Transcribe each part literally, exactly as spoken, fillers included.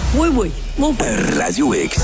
Oui, oui. Mon Radio X.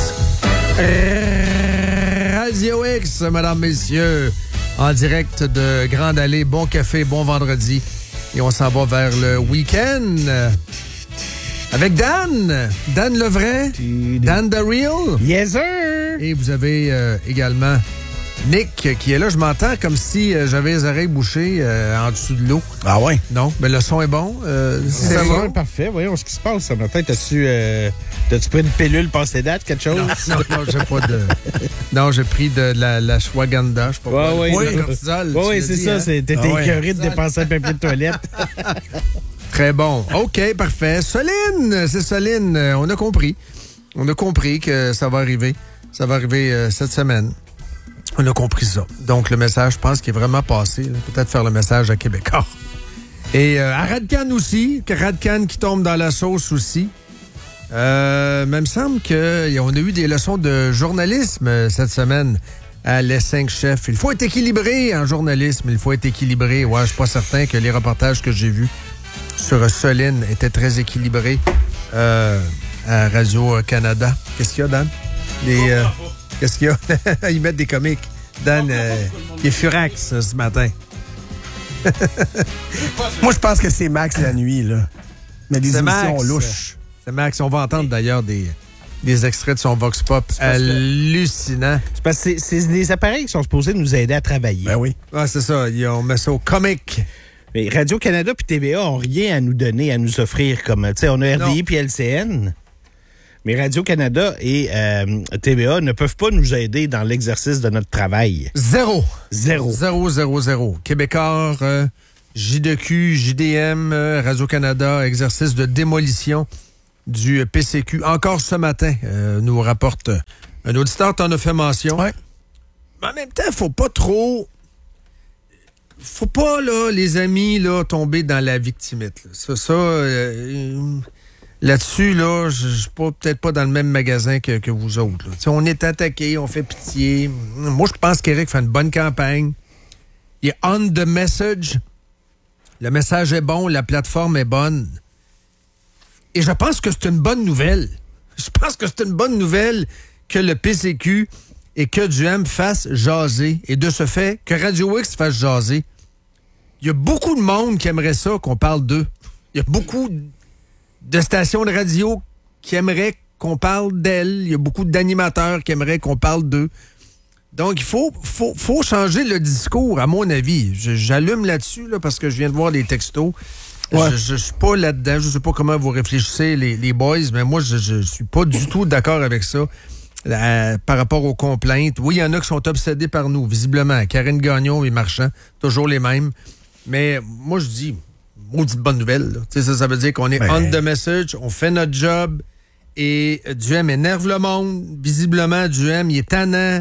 Radio X, mesdames, messieurs, en direct de Grande Allée. Bon café, bon vendredi. Et on s'en va vers le week-end avec Dan. Dan Levray. Dan The Real. Yes, sir. Et vous avez euh, également Nick qui est là. Je m'entends comme si euh, j'avais les oreilles bouchées euh, en dessous de l'eau. Ah ouais? Non, mais le son est bon. Euh, si C'est ça va. bon, parfait. Voyons ce qui se passe ce matin. T'as-tu, euh, t'as-tu pris une pilule passée date, quelque chose? Non, non, non, j'ai pas de... Non, j'ai pris de la, la Shwaganda, je sais pas Ouais, quoi. ouais, Oui, non. cortisol. Oui, tu oui, l'as c'est dit, ça. hein? C'est, t'étais Ah ouais. écœuré de dépenser un papier de toilette. Très bon. OK, parfait. Soline, c'est Soline. Euh, on a compris. On a compris que ça va arriver. Ça va arriver euh, cette semaine. On a compris ça. Donc, le message, je pense qu'il est vraiment passé. Là. Peut-être faire le message à Québécois. Et euh, à Radcan aussi. Radcan qui tombe dans la sauce aussi. Euh, mais il me semble qu'on a eu des leçons de journalisme euh, cette semaine à Les cinq chefs. Il faut être équilibré en journalisme. Il faut être équilibré. Ouais, je suis pas certain que les reportages que j'ai vus sur Soline étaient très équilibrés euh, à Radio-Canada. Qu'est-ce qu'il y a, Dan? Les, euh, qu'est-ce qu'il y a? Ils mettent des comiques. Dan, euh, qui est furax euh, ce matin. Moi, je pense que c'est Max la nuit, là. Mais des C'est émissions Max. louches. C'est Max. On va entendre d'ailleurs des, des extraits de son Vox Pop hallucinant. C'est parce que c'est, c'est des appareils qui sont supposés nous aider à travailler. Ben oui. Ah, c'est ça. On met ça au comique. Mais Radio-Canada puis T V A ont rien à nous donner, à nous offrir comme... Tu sais, on a R D I Non. puis L C N. Mais Radio-Canada et euh, T V A ne peuvent pas nous aider dans l'exercice de notre travail. Zéro. Zéro. Zéro, zéro, zéro. Québécois, euh, J D Q, J D M, euh, Radio-Canada, exercice de démolition du euh, P C Q. Encore ce matin, euh, nous rapporte euh, un auditeur, t'en as fait mention. Ouais. Mais en même temps, faut pas trop... Faut pas, là, les amis, là, tomber dans la victimite. Là. Ça, ça euh, là-dessus, là, je suis pas, peut-être pas dans le même magasin que, que vous autres. Là. On est attaqué, on fait pitié. Moi, je pense qu'Éric fait une bonne campagne. Il est on the message. Le message est bon, la plateforme est bonne. Et je pense que c'est une bonne nouvelle. Je pense que c'est une bonne nouvelle que le P C Q et que du M fasse jaser. Et de ce fait, que Radio X fasse jaser. Il y a beaucoup de monde qui aimerait ça, qu'on parle d'eux. Il y a beaucoup de stations de radio qui aimeraient qu'on parle d'elles. Il y a beaucoup d'animateurs qui aimeraient qu'on parle d'eux. Donc, il faut, faut, faut changer le discours, à mon avis. Je, j'allume là-dessus, là, parce que je viens de voir les textos. Ouais. Je, je suis pas là-dedans. Je sais pas comment vous réfléchissez, les, les boys, mais moi, je, je suis pas du tout d'accord avec ça. Euh, par rapport aux complaintes. Oui, il y en a qui sont obsédés par nous, visiblement. Karine Gagnon et Marchand, toujours les mêmes. Mais moi, je dis, maudite bonne nouvelle. Là. Ça, ça veut dire qu'on est ben... on the message, on fait notre job, et Duhem énerve le monde. Visiblement, Duhem, il est tannant.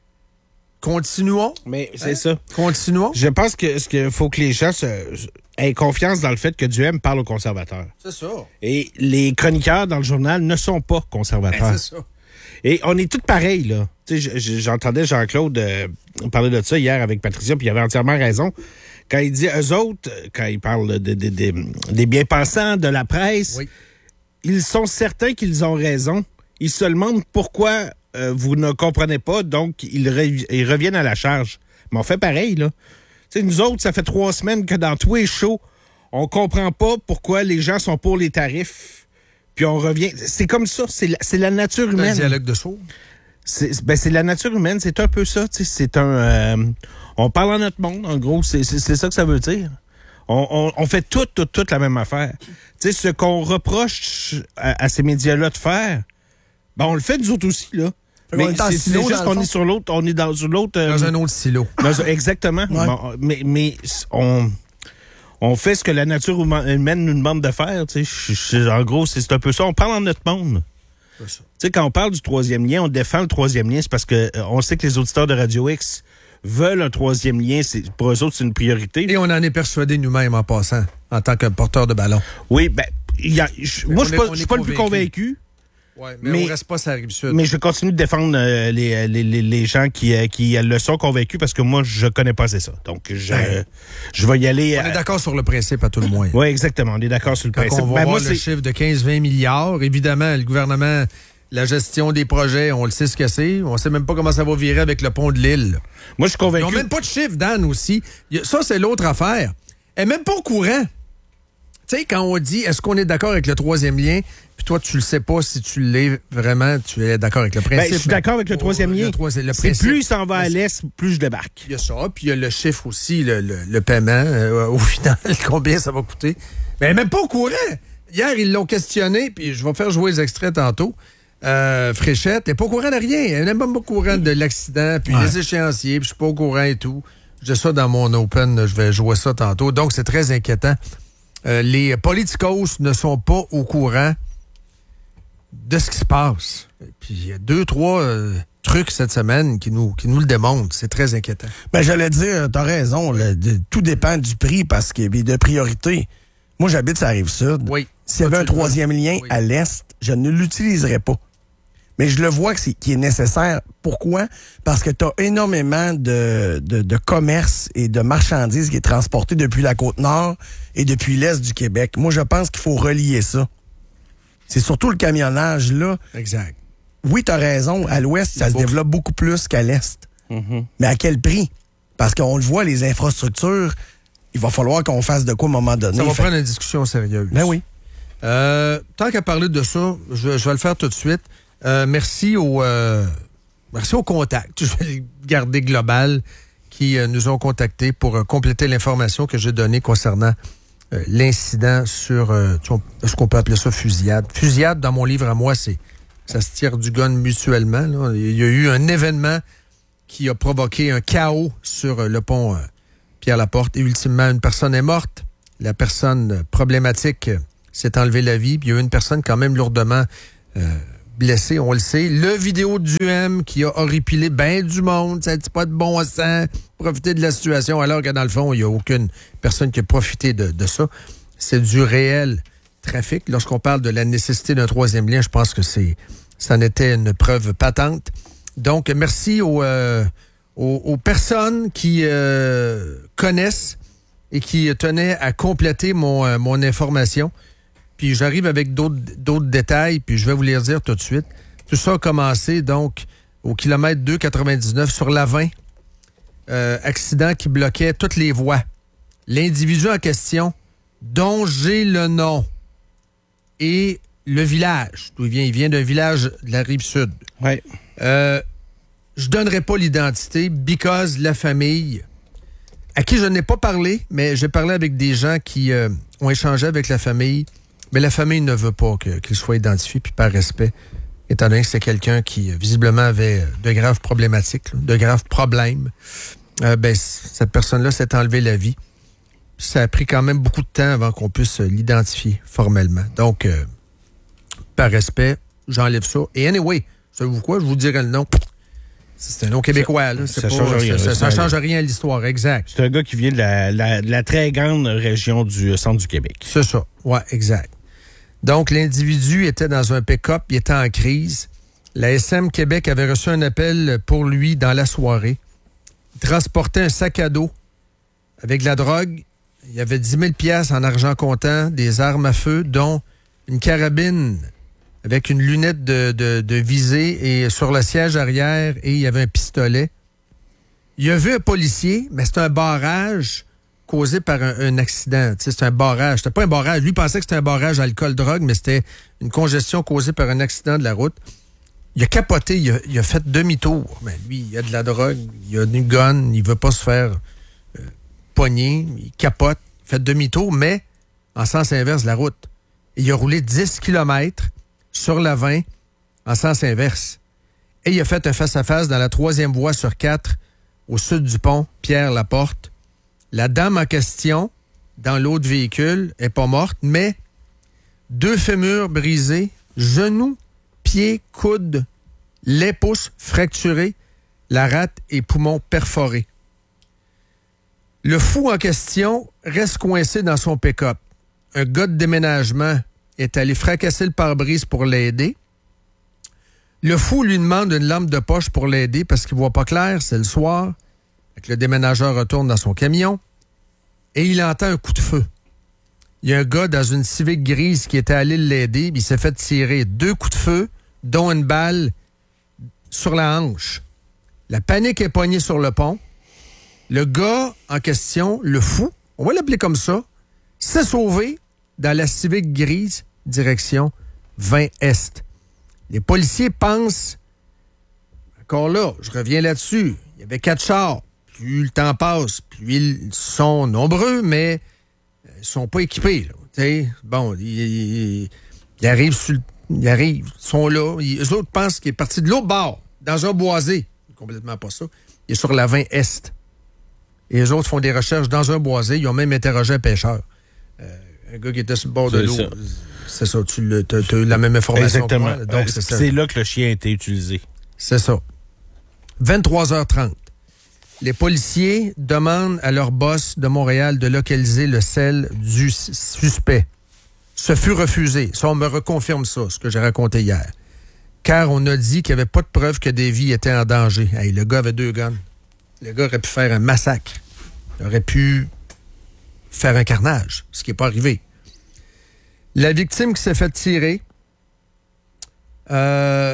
Continuons. Mais c'est Hein? ça. Continuons. Je pense que ce qu'il faut que les gens se, aient confiance dans le fait que Duhem parle aux conservateurs. C'est ça. Et les chroniqueurs dans le journal ne sont pas conservateurs. Ben, c'est ça. Et on est tous pareils, là. Tu sais, j'entendais Jean-Claude euh, parler de ça hier avec Patricia, puis il avait entièrement raison. Quand il dit, eux autres, quand il parle de, de, de, des bien-pensants, de la presse, Oui. ils sont certains qu'ils ont raison. Ils se demandent pourquoi euh, vous ne comprenez pas, donc ils, re- ils reviennent à la charge. Mais on fait pareil, là. Tu sais, nous autres, ça fait trois semaines que dans tous les shows, on comprend pas pourquoi les gens sont pour les tarifs. Puis on revient. C'est comme ça. C'est la, c'est la nature C'est un humaine. dialogue de sourds. C'est, ben, c'est la nature humaine. C'est un peu ça. Tu sais, c'est un. Euh, on parle en notre monde, en gros. C'est, c'est, c'est ça que ça veut dire. On, on, on fait tout, tout, tout la même affaire. Tu sais, ce qu'on reproche à, à ces médias-là de faire, ben, on le fait nous autres aussi, là. Mais on est en c'est, silo, c'est juste dans le qu'on fond. est sur l'autre. On est dans sur l'autre. euh, Dans un autre silo. dans un- exactement. Ouais. Bon, mais, mais on. On fait ce que la nature humaine nous demande de faire. Tu sais, je- je- en gros, c'est, c'est un peu ça. On parle en notre monde. C'est ça. Tu sais, quand on parle du troisième lien, on défend le troisième lien, c'est parce que euh, on sait que les auditeurs de Radio X veulent un troisième lien. C'est, pour eux autres, c'est une priorité. Et on en est persuadés nous-mêmes en passant, en tant que porteur de ballon. Oui, ben, il y a, je- moi, on je suis est- pas, on je suis est pas le plus convaincus. convaincu. Ouais, mais, mais on reste pas sur la Rive-Sud. Mais je continue de défendre euh, les, les, les, les gens qui, euh, qui le sont convaincus parce que moi, je connais pas assez ça. Donc, je, Ben, je vais y aller. On est d'accord sur le principe à tout le moins. Oui, exactement. On est d'accord sur le Quand principe. on va Ben, voir moi, le c'est... chiffre de quinze à vingt milliards, évidemment, le gouvernement, la gestion des projets, on le sait ce que c'est. On sait même pas comment ça va virer avec le pont de l'île. Moi, je suis Ils convaincu. n'ont même pas de chiffre, Dan, aussi. Ça, c'est l'autre affaire. Elle n'est même pas au courant. Tu sais, quand on dit, est-ce qu'on est d'accord avec le troisième lien, puis toi, tu le sais pas si tu l'es vraiment, tu es d'accord avec le principe. Ben, je suis d'accord avec le troisième lien. Le troisième- le C'est principe. plus il s'en va à l'est, plus je débarque. Il y a ça, puis il y a le chiffre aussi, le, le, le paiement, euh, au final, combien ça va coûter. Mais elle n'est même pas au courant. Hier, ils l'ont questionné, puis je vais faire jouer les extraits tantôt. Euh, Fréchette, elle n'est pas au courant de rien. Elle n'est même pas au courant de l'accident, puis Ouais. les échéanciers, puis je suis pas au courant et tout. J'ai ça dans mon open, je vais jouer ça tantôt. Donc, c'est très inquiétant. Euh, les politicos ne sont pas au courant de ce qui se passe. Puis il y a deux, trois euh, trucs cette semaine qui nous, qui nous le démontrent. C'est très inquiétant. Ben, j'allais dire, t'as raison, là, de- tout dépend du prix parce qu'il y a de priorité. Moi, j'habite sur la Rive-Sud. Oui. S'il y avait Toi, un tu le troisième lien Oui. à l'Est, je ne l'utiliserais pas. Mais je le vois que c'est, qui est nécessaire. Pourquoi? Parce que tu as énormément de, de, de commerce et de marchandises qui est transporté depuis la Côte-Nord et depuis l'Est du Québec. Moi, je pense qu'il faut relier ça. C'est surtout le camionnage, là. Exact. Oui, tu as raison. À l'Ouest, ça se Beaucoup. développe beaucoup plus qu'à l'Est. Mais à quel prix? Parce qu'on le voit, les infrastructures, il va falloir qu'on fasse de quoi à un moment donné. Ça va Fait- prendre une discussion sérieuse. Ben oui. Euh, tant qu'à parler de ça, je, je vais le faire tout de suite. Euh, merci au euh, merci au contact. Je vais le garder global qui euh, nous ont contactés pour euh, compléter l'information que j'ai donnée concernant euh, l'incident sur euh, tu vois, est-ce qu'on peut appeler ça fusillade. Fusillade dans mon livre à moi, c'est ça se tire du gun mutuellement. Là. Il y a eu un événement qui a provoqué un chaos sur euh, le pont euh, Pierre-Laporte et ultimement une personne est morte. La personne euh, problématique euh, s'est enlevé la vie. Puis il y a eu une personne quand même lourdement euh, blessée, on le sait. Le vidéo du M qui a horripilé bien du monde, ça dit pas de bon sens, profiter de la situation, alors que dans le fond, il n'y a aucune personne qui a profité de, de ça. C'est du réel trafic. Lorsqu'on parle de la nécessité d'un troisième lien, je pense que c'est ça en était une preuve patente. Donc, merci aux, euh, aux, aux personnes qui euh, connaissent et qui tenaient à compléter mon, euh, mon information. Puis j'arrive avec d'autres, d'autres détails, puis je vais vous les dire tout de suite. Tout ça a commencé, donc, au kilomètre deux quatre-vingt-dix-neuf sur l'A vingt. Euh, accident qui bloquait toutes les voies. L'individu en question, dont j'ai le nom, et le village, d'où il vient. Il vient d'un village de la Rive-Sud. Ouais. Euh, je donnerai pas l'identité, because la famille, à qui je n'ai pas parlé, mais j'ai parlé avec des gens qui euh, ont échangé avec la famille, mais la famille ne veut pas que, qu'il soit identifié, puis par respect, étant donné que c'est quelqu'un qui, euh, visiblement, avait de graves problématiques, là, de graves problèmes, euh, ben, cette personne-là s'est enlevée la vie. Ça a pris quand même beaucoup de temps avant qu'on puisse euh, l'identifier formellement. Donc, euh, par respect, j'enlève ça. Et anyway, savez-vous quoi? Je vous dirai le nom. C'est un nom québécois, là. C'est ça pas, change rien, Ça, là, ça c'est change rien à l'histoire, exact. C'est un gars qui vient de la, la, de la très grande région du centre du Québec. C'est ça. Ouais, exact. Donc, l'individu était dans un pick-up, il était en crise. La S M Québec avait reçu un appel pour lui dans la soirée. Il transportait un sac à dos avec de la drogue. Il y avait dix mille piastres en argent comptant, des armes à feu, dont une carabine avec une lunette de, de, de visée et sur le siège arrière, et il y avait un pistolet. Il a vu un policier, mais c'est un barrage causé par un, un accident. Tu sais, c'est un barrage. C'était pas un barrage. Lui pensait que c'était un barrage alcool-drogue, mais c'était une congestion causée par un accident de la route. Il a capoté, il a, il a fait demi-tour. Mais lui, il a de la drogue, il a une gun, il veut pas se faire euh, pogner, il capote, il fait demi-tour, mais en sens inverse de la route. Et il a roulé dix kilomètres sur la vingt en sens inverse. Et il a fait un face-à-face dans la troisième voie sur quatre au sud du pont Pierre-Laporte. La dame en question, dans l'autre véhicule, est pas morte, mais deux fémurs brisés, genoux, pieds, coudes, les pouces fracturés, la rate et poumons perforés. Le fou en question reste coincé dans son pick-up. Un gars de déménagement est allé fracasser le pare-brise pour l'aider. Le fou lui demande une lampe de poche pour l'aider parce qu'il voit pas clair, c'est le soir. Fait que le déménageur retourne dans son camion et il entend un coup de feu. Il y a un gars dans une Civic grise qui était allé l'aider, puis il s'est fait tirer deux coups de feu, dont une balle sur la hanche. La panique est poignée sur le pont. Le gars en question, le fou, on va l'appeler comme ça, s'est sauvé dans la Civic grise, direction vingt Est. Les policiers pensent, encore là, je reviens là-dessus, il y avait quatre chars. Plus le temps passe, plus ils sont nombreux, mais ils sont pas équipés. Là, t'sais. Bon, ils, ils, ils arrivent, sur le, ils arrivent, ils sont là. Ils, eux autres pensent qu'il est parti de l'autre bord, dans un boisé. Complètement pas ça. Il est sur la vingt Est. Et les autres font des recherches dans un boisé. Ils ont même interrogé un pêcheur. Euh, un gars qui était sur le bord de l'eau. Ça. C'est ça. Tu as eu la même information. Exactement. Que moi. Donc, euh, c'est, c'est là que le chien a été utilisé. C'est ça. vingt-trois heures trente. Les policiers demandent à leur boss de Montréal de localiser le cell du suspect. Ce fut refusé. Ça, on me reconfirme ça, ce que j'ai raconté hier. Car on a dit qu'il n'y avait pas de preuve que des vies étaient en danger. Hey, le gars avait deux guns. Le gars aurait pu faire un massacre. Il aurait pu faire un carnage, ce qui n'est pas arrivé. La victime qui s'est fait tirer euh,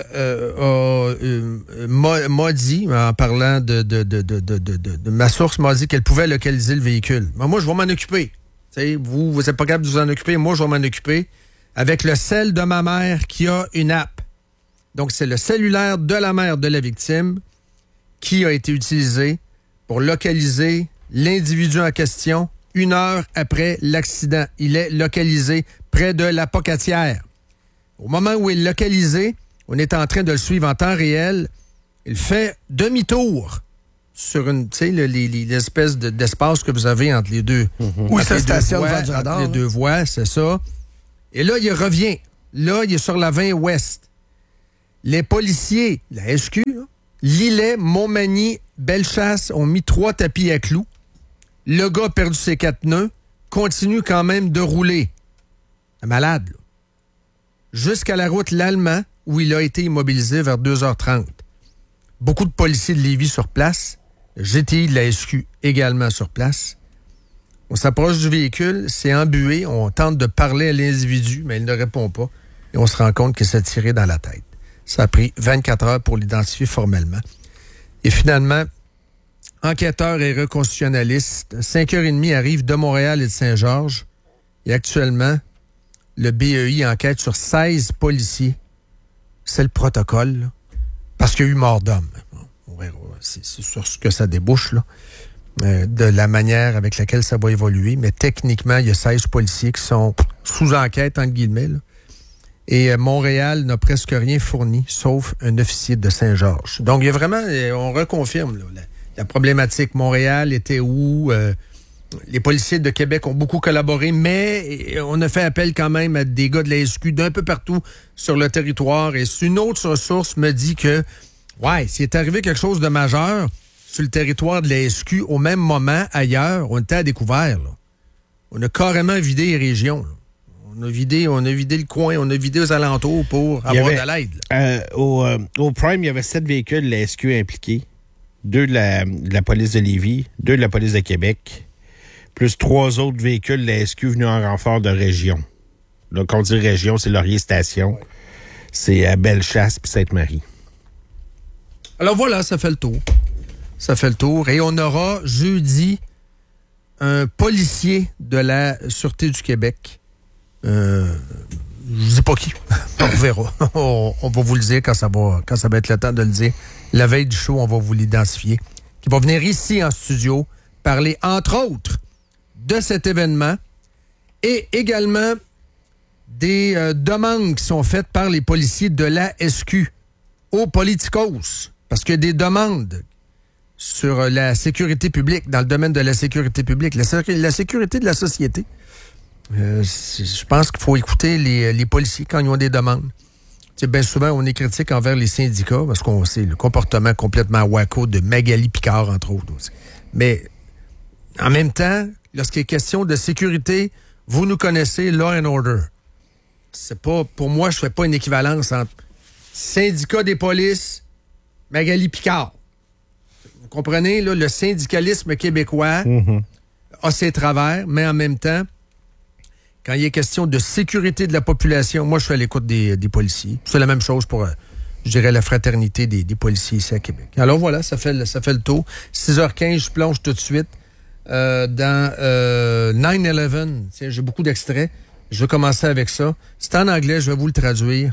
euh, euh, m'a, m'a dit, en parlant de, de, de, de, de, de, de ma source, m'a dit qu'elle pouvait localiser le véhicule. Mais moi, je vais m'en occuper. T'sais, vous, vous n'êtes pas capable de vous en occuper. Moi, je vais m'en occuper avec le cell de ma mère qui a une app. Donc, c'est le cellulaire de la mère de la victime qui a été utilisé pour localiser l'individu en question une heure après l'accident. Il est localisé près de la Pocatière. Au moment où il est localisé, on est en train de le suivre en temps réel. Il fait demi-tour sur une, tu sais, le, les, les espèces de, d'espace que vous avez entre les deux. Mm-hmm. Oui, ça stationne devant du radar. Entre les deux voies, c'est ça. Et là, il revient. Là, il est sur la vingt Ouest. Les policiers, la S Q, là, Lillet, Montmagny, Bellechasse ont mis trois tapis à clous. Le gars a perdu ses quatre nœuds, continue quand même de rouler. Un malade, là. Jusqu'à la route L'Allemand, où il a été immobilisé vers deux heures trente. Beaucoup de policiers de Lévis sur place, le G T I de la S Q également sur place. On s'approche du véhicule, c'est embué, on tente de parler à l'individu, mais il ne répond pas. Et on se rend compte qu'il s'est tiré dans la tête. Ça a pris vingt-quatre heures pour l'identifier formellement. Et finalement, enquêteurs et reconstitutionnalistes, cinq heures trente arrivent de Montréal et de Saint-Georges. Et actuellement, le B E I enquête sur seize policiers. C'est le protocole, là, parce qu'il y a eu mort d'homme. On verra, c'est, c'est sur ce que ça débouche, là, euh, de la manière avec laquelle ça va évoluer. Mais techniquement, il y a seize policiers qui sont sous enquête, entre guillemets, là. Et euh, Montréal n'a presque rien fourni, sauf un officier de Saint-Georges. Donc, il y a vraiment, on reconfirme là, la, la problématique. Montréal était où? Euh, les policiers de Québec ont beaucoup collaboré, mais on a fait appel quand même à des gars de la S Q d'un peu partout sur le territoire. Et une autre source me dit que, ouais, s'il est arrivé quelque chose de majeur sur le territoire de la S Q, au même moment, ailleurs, on était à découvert. Là. On a carrément vidé les régions, là. On a vidé, on a vidé le coin, on a vidé aux alentours pour avoir avait, de l'aide. Euh, au, euh, au Prime, il y avait sept véhicules de la S Q impliqués. Deux de la, de la police de Lévis, deux de la police de Québec, plus trois autres véhicules de la S Q venus en renfort de région. Là, quand on dit région, c'est Laurier Station. Ouais. C'est à Bellechasse puis Sainte-Marie. Alors voilà, ça fait le tour. Ça fait le tour. Et on aura jeudi un policier de la Sûreté du Québec. Euh, je ne sais pas qui. On verra. on, on va vous le dire quand ça va, quand ça va être le temps de le dire. La veille du show, on va vous l'identifier. Qui va venir ici en studio parler, entre autres, de cet événement et également des euh, demandes qui sont faites par les policiers de la S Q aux politicos. Parce qu'il y a des demandes sur la sécurité publique, dans le domaine de la sécurité publique, la, la sécurité de la société. Euh, je pense qu'il faut écouter les, les policiers quand ils ont des demandes. T'sais, bien souvent, on est critique envers les syndicats parce qu'on sait le comportement complètement wacko de Magali Picard, entre autres. Aussi. Mais en même temps, lorsqu'il est question de sécurité, vous nous connaissez, law and order. C'est pas, pour moi, je fais pas une équivalence entre Syndicat des polices, Magali Picard. Vous comprenez, là, le syndicalisme québécois mm-hmm. a ses travers, mais en même temps, quand il est question de sécurité de la population, moi, je suis à l'écoute des, des policiers. C'est la même chose pour, euh, je dirais, la fraternité des, des policiers ici à Québec. Alors voilà, ça fait le, ça fait le tour. six heures quinze, je plonge tout de suite euh, dans euh, neuf onze. Tiens, j'ai beaucoup d'extraits. Je vais commencer avec ça. C'est en anglais, je vais vous le traduire.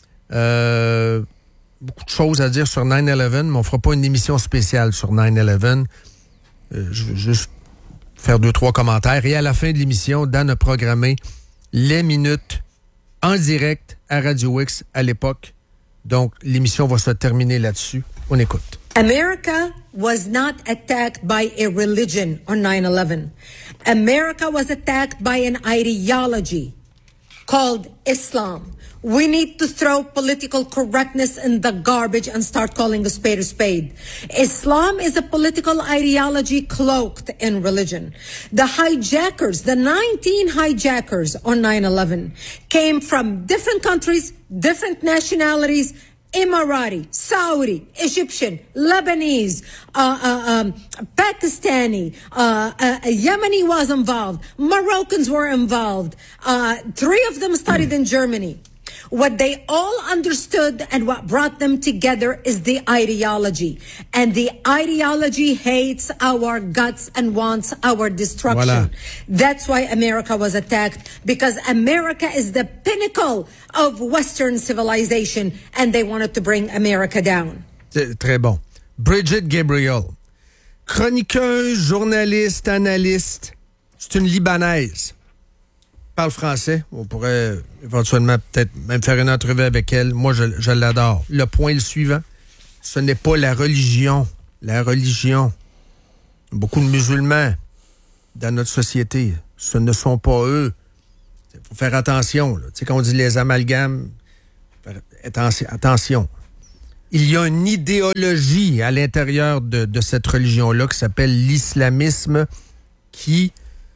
Euh, beaucoup de choses à dire sur neuf onze, mais on ne fera pas une émission spéciale sur neuf onze. Euh, je veux juste faire deux, trois commentaires. Et à la fin de l'émission, Dan a programmé les minutes en direct à Radio X à l'époque. Donc, l'émission va se terminer là-dessus. On écoute. America was not attacked by a religion on nine eleven. America was attacked by an ideology called Islam. We need to throw political correctness in the garbage and start calling a spade a spade. Islam is a political ideology cloaked in religion. The hijackers, the nineteen hijackers on nine eleven came from different countries, different nationalities, Emirati, Saudi, Egyptian, Lebanese, uh, uh, um, Pakistani, uh, uh, Yemeni was involved, Moroccans were involved. Uh, three of them studied in Germany. What they all understood and what brought them together is the ideology. And the ideology hates our guts and wants our destruction. Voilà. That's why America was attacked, because America is the pinnacle of Western civilization, and they wanted to bring America down. C'est très bon. Bridget Gabriel, chroniqueuse, journaliste, analyste. C'est une Libanaise. Parle français. On pourrait éventuellement peut-être même faire une entrevue avec elle. Moi, je, je l'adore. Le point est le suivant. Ce n'est pas la religion. La religion. Beaucoup de musulmans dans notre société. Ce ne sont pas eux. Il faut faire attention. Tu sais, quand on dit les amalgames, attention, attention. Il y a une idéologie à l'intérieur de, de cette religion-là qui s'appelle l'islamisme qui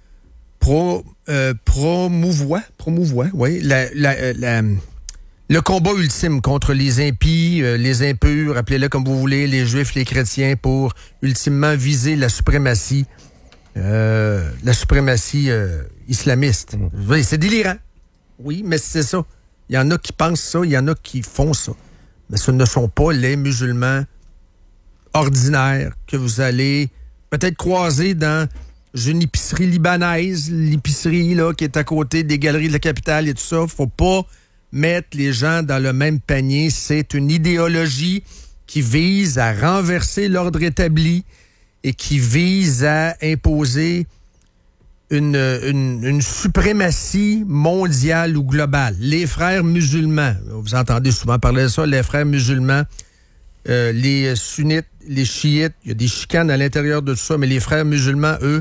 Pro, euh, promouvoit, promouvoit, oui, la, la, la, le combat ultime contre les impies, euh, les impurs, appelez-le comme vous voulez, les juifs, les chrétiens, pour ultimement viser la suprématie, euh, la suprématie euh, islamiste. Mmh. Oui, c'est délirant. Oui, mais c'est ça. Il y en a qui pensent ça, il y en a qui font ça. Mais ce ne sont pas les musulmans ordinaires que vous allez peut-être croiser dans une épicerie libanaise, l'épicerie là qui est à côté des galeries de la capitale et tout ça. Faut pas mettre les gens dans le même panier. C'est une idéologie qui vise à renverser l'ordre établi et qui vise à imposer une, une, une suprématie mondiale ou globale. Les frères musulmans, vous entendez souvent parler de ça, les frères musulmans, euh, les sunnites, les chiites, il y a des chicanes à l'intérieur de tout ça, mais les frères musulmans, eux,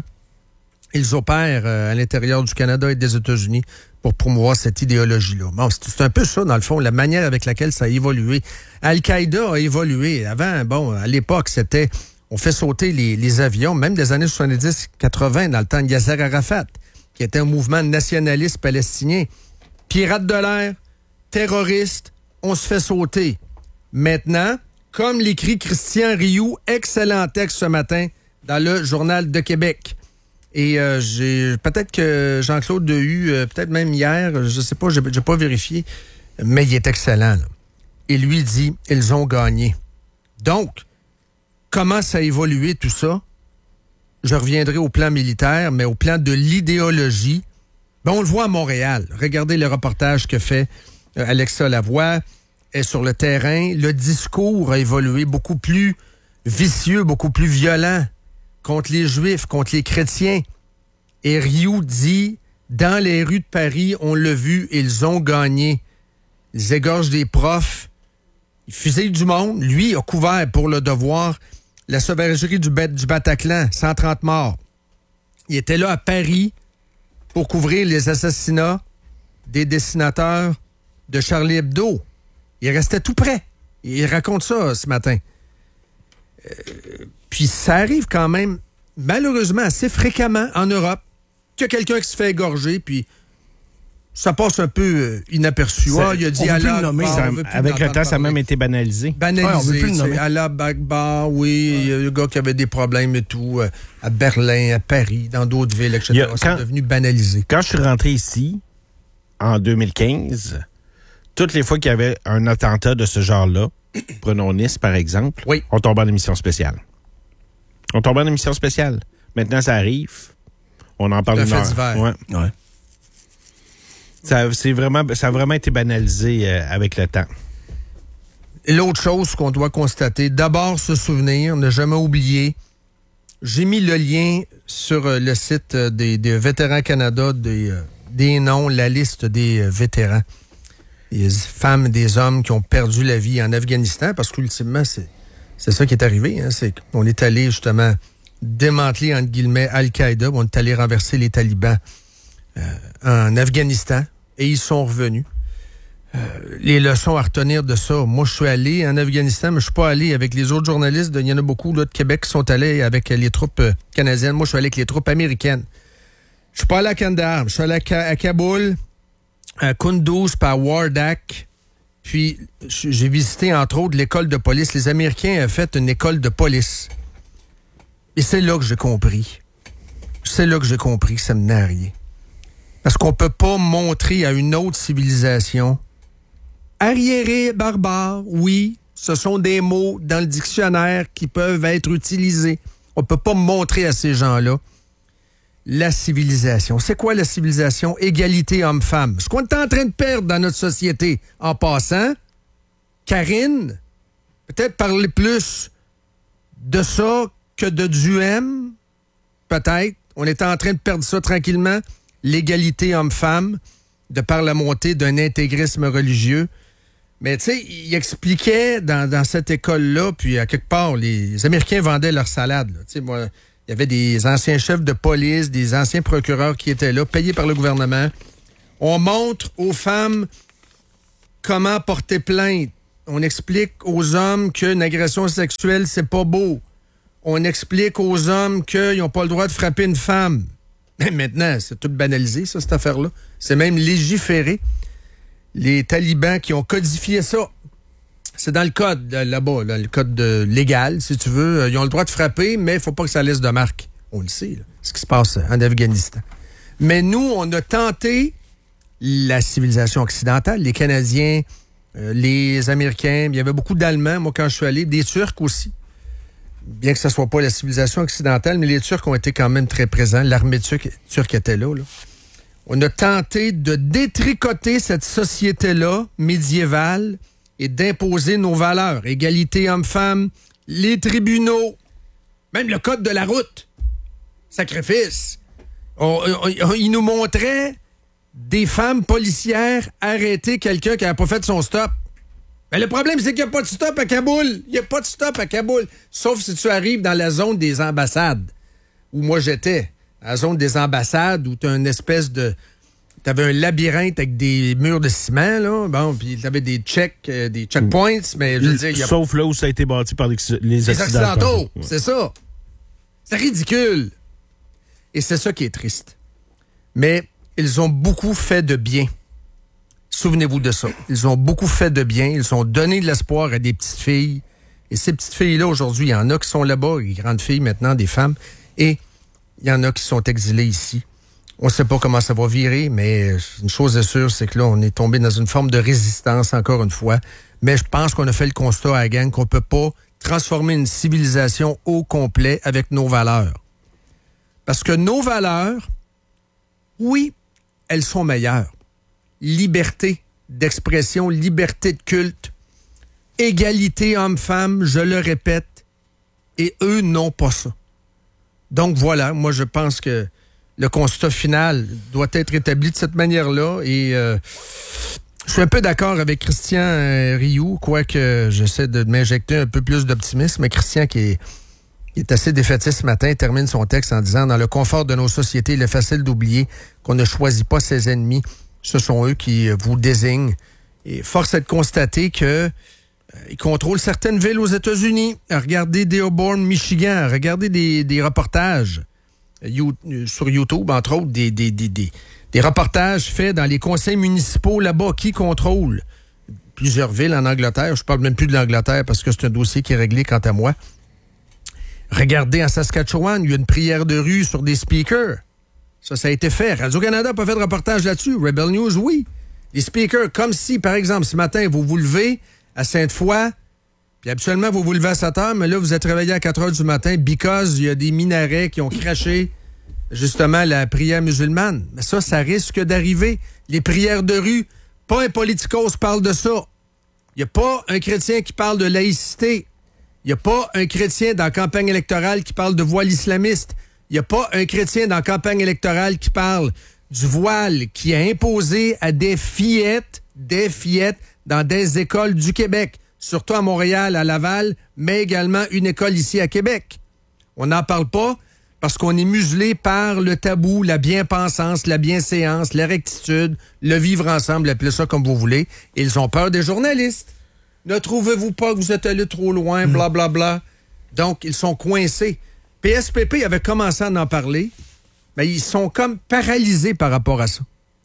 ils opèrent euh, à l'intérieur du Canada et des États-Unis pour promouvoir cette idéologie-là. Bon, c'est, c'est un peu ça, dans le fond, la manière avec laquelle ça a évolué. Al-Qaïda a évolué. Avant, bon, à l'époque, c'était... On fait sauter les, les avions, même des années soixante-dix quatre-vingts, dans le temps de Yasser Arafat, qui était un mouvement nationaliste palestinien. Pirates de l'air, terroristes, on se fait sauter. Maintenant, comme l'écrit Christian Rioux, excellent texte ce matin dans le Journal de Québec. Et euh, j'ai peut-être que Jean-Claude Dehu, euh, peut-être même hier, je sais pas, j'ai, j'ai pas vérifié, mais il est excellent. Là. Et lui dit, ils ont gagné. Donc, comment ça a évolué tout ça? Je reviendrai au plan militaire, mais au plan de l'idéologie. Ben, on le voit à Montréal. Regardez le reportage que fait euh, Alexa Lavoie. Elle est sur le terrain. Le discours a évolué beaucoup plus vicieux, beaucoup plus violent contre les Juifs, contre les chrétiens. Et Rioux dit, dans les rues de Paris, on l'a vu, ils ont gagné. Ils égorgent des profs, ils fusillent du monde. Lui a couvert pour le devoir la sauvagerie du, du Bataclan, cent trente morts. Il était là à Paris pour couvrir les assassinats des dessinateurs de Charlie Hebdo. Il restait tout près. Il raconte ça ce matin. Euh, puis ça arrive quand même, malheureusement, assez fréquemment en Europe, qu'il y a quelqu'un qui se fait égorger, puis ça passe un peu euh, inaperçu. Ça, Ah, il a dit on veut plus Allah le nommer, Akbar, Ça- on veut plus avec le l'entendre temps, ça a parler. même été banalisé. Banalisé. Ouais, on veut plus le c'est nommer. Allah Akbar, oui, il y a le gars qui avait des problèmes et tout, euh, à Berlin, à Paris, dans d'autres villes, et cetera. Il y a- C'est quand- devenu banalisé. Quand je suis rentré ici, en deux mille quinze, toutes les fois qu'il y avait un attentat de ce genre-là, prenons Nice par exemple, Oui. on tombait en émission spéciale. On tombait en émission spéciale. Maintenant, ça arrive. On en parle C'est un une fait heure. divers. Ouais. Ouais. Ça, c'est vraiment, ça a vraiment été banalisé euh, avec le temps. Et l'autre chose qu'on doit constater, d'abord se souvenir, ne jamais oublier. J'ai mis le lien sur euh, le site euh, des, des Vétérans Canada, des, euh, des noms, la liste des euh, vétérans. Des femmes, des hommes qui ont perdu la vie en Afghanistan, parce qu'ultimement, c'est, c'est ça qui est arrivé. Hein, c'est qu'on est allé justement démanteler, entre guillemets, Al-Qaïda, on est allé renverser les talibans euh, en Afghanistan, et ils sont revenus. Les leçons à retenir de ça. Moi, je suis allé en Afghanistan, mais je suis pas allé avec les autres journalistes. Il y en a beaucoup là, de Québec qui sont allés avec les troupes euh, canadiennes. Moi, je suis allé avec les troupes américaines. Je suis pas allé à Kandahar. Je suis allé à, Ka- à Kaboul, à Kunduz, puis à Wardak. Puis, j'ai visité, entre autres, l'école de police. Les Américains ont fait une école de police. Et c'est là que j'ai compris. C'est là que j'ai compris que ça menait à rien. Parce qu'on peut pas montrer à une autre civilisation arriéré, barbare, oui, ce sont des mots dans le dictionnaire qui peuvent être utilisés. On peut pas montrer à ces gens-là la civilisation. C'est quoi la civilisation? Égalité homme-femme. Ce qu'on est en train de perdre dans notre société. En passant, Karine, peut-être parler plus de ça que de du M, peut-être. On est en train de perdre ça tranquillement. L'égalité homme-femme, de par la montée d'un intégrisme religieux. Mais tu sais, il expliquait dans, dans cette école-là, puis à quelque part, les Américains vendaient leur salade. Tu sais, moi, il y avait des anciens chefs de police, des anciens procureurs qui étaient là, payés par le gouvernement. On montre aux femmes comment porter plainte. On explique aux hommes qu'une agression sexuelle, c'est pas beau. On explique aux hommes qu'ils n'ont pas le droit de frapper une femme. Mais maintenant, c'est tout banalisé, ça, cette affaire-là. C'est même légiféré. Les talibans qui ont codifié ça, c'est dans le code là-bas, là, le code de, légal, si tu veux. Ils ont le droit de frapper, mais il ne faut pas que ça laisse de marque. On le sait, là, ce qui se passe en Afghanistan. Mais nous, on a tenté la civilisation occidentale, les Canadiens, euh, les Américains, il y avait beaucoup d'Allemands, moi, quand je suis allé, des Turcs aussi. Bien que ce ne soit pas la civilisation occidentale, mais les Turcs ont été quand même très présents. L'armée turque, turque était là, là. On a tenté de détricoter cette société-là, médiévale, et d'imposer nos valeurs. Égalité homme-femme, les tribunaux, même le code de la route. Sacrifice. On, on, on, il nous montrait des femmes policières arrêter quelqu'un qui n'a pas fait son stop. Mais le problème, c'est qu'il n'y a pas de stop à Kaboul. Il n'y a pas de stop à Kaboul. Sauf si tu arrives dans la zone des ambassades, où moi j'étais. À la zone des ambassades, où tu as une espèce de... Tu avais un labyrinthe avec des murs de ciment, là. Bon, puis tu avais des checks, euh, des checkpoints, mais je veux dire... Y a... Sauf là où ça a été bâti par les, les Les Occidentaux. Occidentaux, Ouais. c'est ça. C'est ridicule. Et c'est ça qui est triste. Mais ils ont beaucoup fait de bien. Souvenez-vous de ça. Ils ont beaucoup fait de bien. Ils ont donné de l'espoir à des petites filles. Et ces petites filles-là, aujourd'hui, il y en a qui sont là-bas, les grandes filles maintenant, des femmes. Et il y en a qui sont exilées ici. On ne sait pas comment ça va virer, mais une chose est sûre, c'est que là, on est tombé dans une forme de résistance, encore une fois. Mais je pense qu'on a fait le constat à la gang qu'on ne peut pas transformer une civilisation au complet avec nos valeurs. Parce que nos valeurs, oui, elles sont meilleures. Liberté d'expression, liberté de culte, égalité homme-femme, je le répète, et eux n'ont pas ça. Donc voilà, moi je pense que le constat final doit être établi de cette manière-là, et euh, je suis un peu d'accord avec Christian euh, Rioux, quoique j'essaie de m'injecter un peu plus d'optimisme, mais Christian qui est, qui est assez défaitiste ce matin termine son texte en disant « Dans le confort de nos sociétés, il est facile d'oublier qu'on ne choisit pas ses ennemis. Ce sont eux qui vous désignent. » Et force est de constater que euh, ils contrôlent certaines villes aux États-Unis. Regardez Dearborn, Michigan. Regardez des, des reportages you, sur YouTube, entre autres, des, des, des, des, Des reportages faits dans les conseils municipaux là-bas qui contrôlent plusieurs villes en Angleterre. Je parle même plus de l'Angleterre parce que c'est un dossier qui est réglé quant à moi. Regardez, en Saskatchewan, il y a une prière de rue sur des speakers. Ça, ça a été fait. Radio-Canada n'a pas fait de reportage là-dessus. Rebel News, oui. Les speakers, comme si, par exemple, ce matin, vous vous levez à Sainte-Foy, puis habituellement, vous vous levez à sept heures, mais là, vous êtes réveillé à quatre heures du matin because il y a des minarets qui ont craché, justement, la prière musulmane. Mais ça, ça risque d'arriver. Les prières de rue, pas un politicos parle de ça. Il n'y a pas un chrétien qui parle de laïcité. Il n'y a pas un chrétien dans la campagne électorale qui parle de voile islamiste. Il n'y a pas un chrétien dans la campagne électorale qui parle du voile qui est imposé à des fillettes, des fillettes dans des écoles du Québec, surtout à Montréal, à Laval, mais également une école ici à Québec. On n'en parle pas parce qu'on est muselé par le tabou, la bien-pensance, la bienséance, la rectitude, le vivre ensemble, appelez ça comme vous voulez. Et ils ont peur des journalistes. Ne trouvez-vous pas que vous êtes allé trop loin, blablabla. Bla, bla. Donc, ils sont coincés. P S P P avait commencé à en parler, mais ils sont comme paralysés par rapport à ça.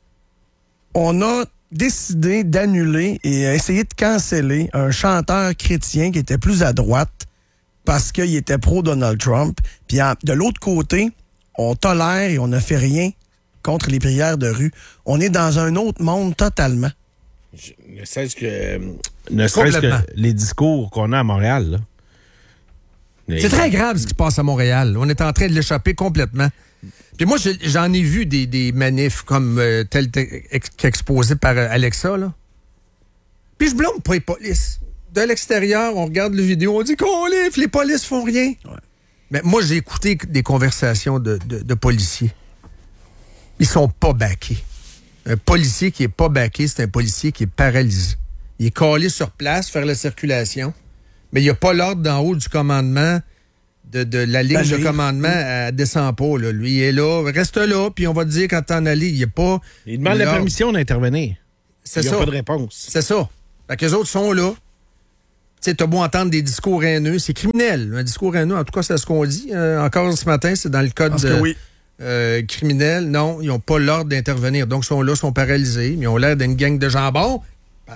On a décidé d'annuler et essayer de canceller un chanteur chrétien qui était plus à droite parce qu'il était pro-Donald Trump. Puis en, de l'autre côté, on tolère et on ne fait rien contre les prières de rue. On est dans un autre monde totalement. Je, ne serait-ce que, ne serait-ce que les discours qu'on a à Montréal, là. C'est très grave ce qui se passe à Montréal. On est en train de l'échapper complètement. Puis moi, j'en ai vu des, des manifs comme euh, tel qu'exposé par euh, Alexa, là. Puis je blâme pas les polices. De l'extérieur, on regarde le vidéo, on dit qu'on livre, les polices font rien. Ouais. Mais moi, j'ai écouté des conversations de, de, de policiers. Ils sont pas backés. Un policier qui est pas backé, c'est un policier qui est paralysé. Il est collé sur place, faire la circulation, mais il n'y a pas l'ordre d'en haut du commandement, de, de la ligne de commandement, elle descend pas. Là. Lui, il est là, reste là, puis on va te dire quand t'en aller. Il n'y a pas... Il demande la permission d'intervenir. C'est il ça. Il n'y a pas de réponse. C'est ça. Fait qu'eux autres sont là. Tu sais, t'as beau entendre des discours haineux, c'est criminel. Un discours haineux, en tout cas, c'est ce qu'on dit. Euh, encore ce matin, c'est dans le code de, oui. euh, criminel. Non, ils n'ont pas l'ordre d'intervenir. Donc, ils sont là, sont paralysés, mais ils ont l'air d'une gang de jambons. Euh,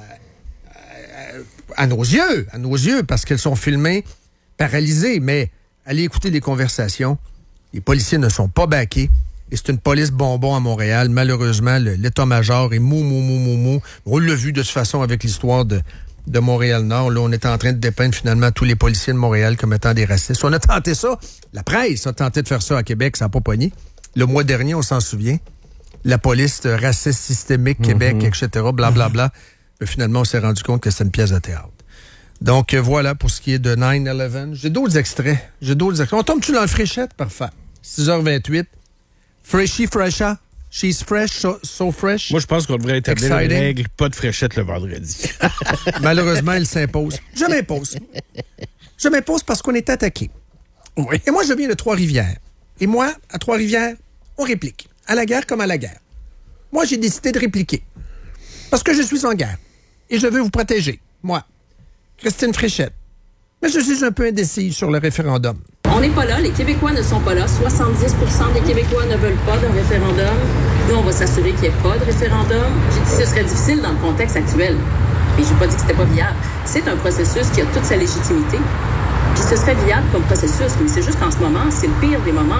euh, à nos yeux, à nos yeux, parce qu'ils sont filmés, paralysés. Mais allez écouter les conversations. Les policiers ne sont pas backés. Et c'est une police bonbon à Montréal. Malheureusement, le, l'état-major est mou, mou, mou, mou, mou. On l'a vu de toute façon avec l'histoire de, de Montréal-Nord. Là, on est en train de dépeindre finalement tous les policiers de Montréal comme étant des racistes. On a tenté ça. La presse a tenté de faire ça à Québec. Ça n'a pas pogné. Le mois dernier, on s'en souvient. La police raciste systémique, Québec, mm-hmm. et cetera, blablabla. Bla, bla. Mais finalement, on s'est rendu compte que c'était une pièce de théâtre. Donc, euh, voilà pour ce qui est de nine eleven. J'ai d'autres extraits. J'ai d'autres extraits. On tombe-tu dans le fréchette? Parfait. six heures vingt-huit. Freshy, fresha. She's fresh, so, so fresh. Moi, je pense qu'on devrait établir une règle, pas de fréchette le vendredi. Malheureusement, elle s'impose. Je m'impose. Je m'impose parce qu'on est attaqué. Oui. Et moi, je viens de Trois-Rivières. Et moi, à Trois-Rivières, on réplique. À la guerre comme à la guerre. Moi, j'ai décidé de répliquer. Parce que je suis en guerre. Et je veux vous protéger. Moi, Christine Fréchette. Mais je suis un peu indécise sur le référendum. On n'est pas là, les Québécois ne sont pas là. soixante-dix pour cent des Québécois ne veulent pas d'un référendum. Nous, on va s'assurer qu'il n'y ait pas de référendum. J'ai dit que ce serait difficile dans le contexte actuel. Et j'ai pas dit que c'était pas viable. C'est un processus qui a toute sa légitimité. Puis ce serait viable comme processus, mais c'est juste qu'en ce moment, c'est le pire des moments.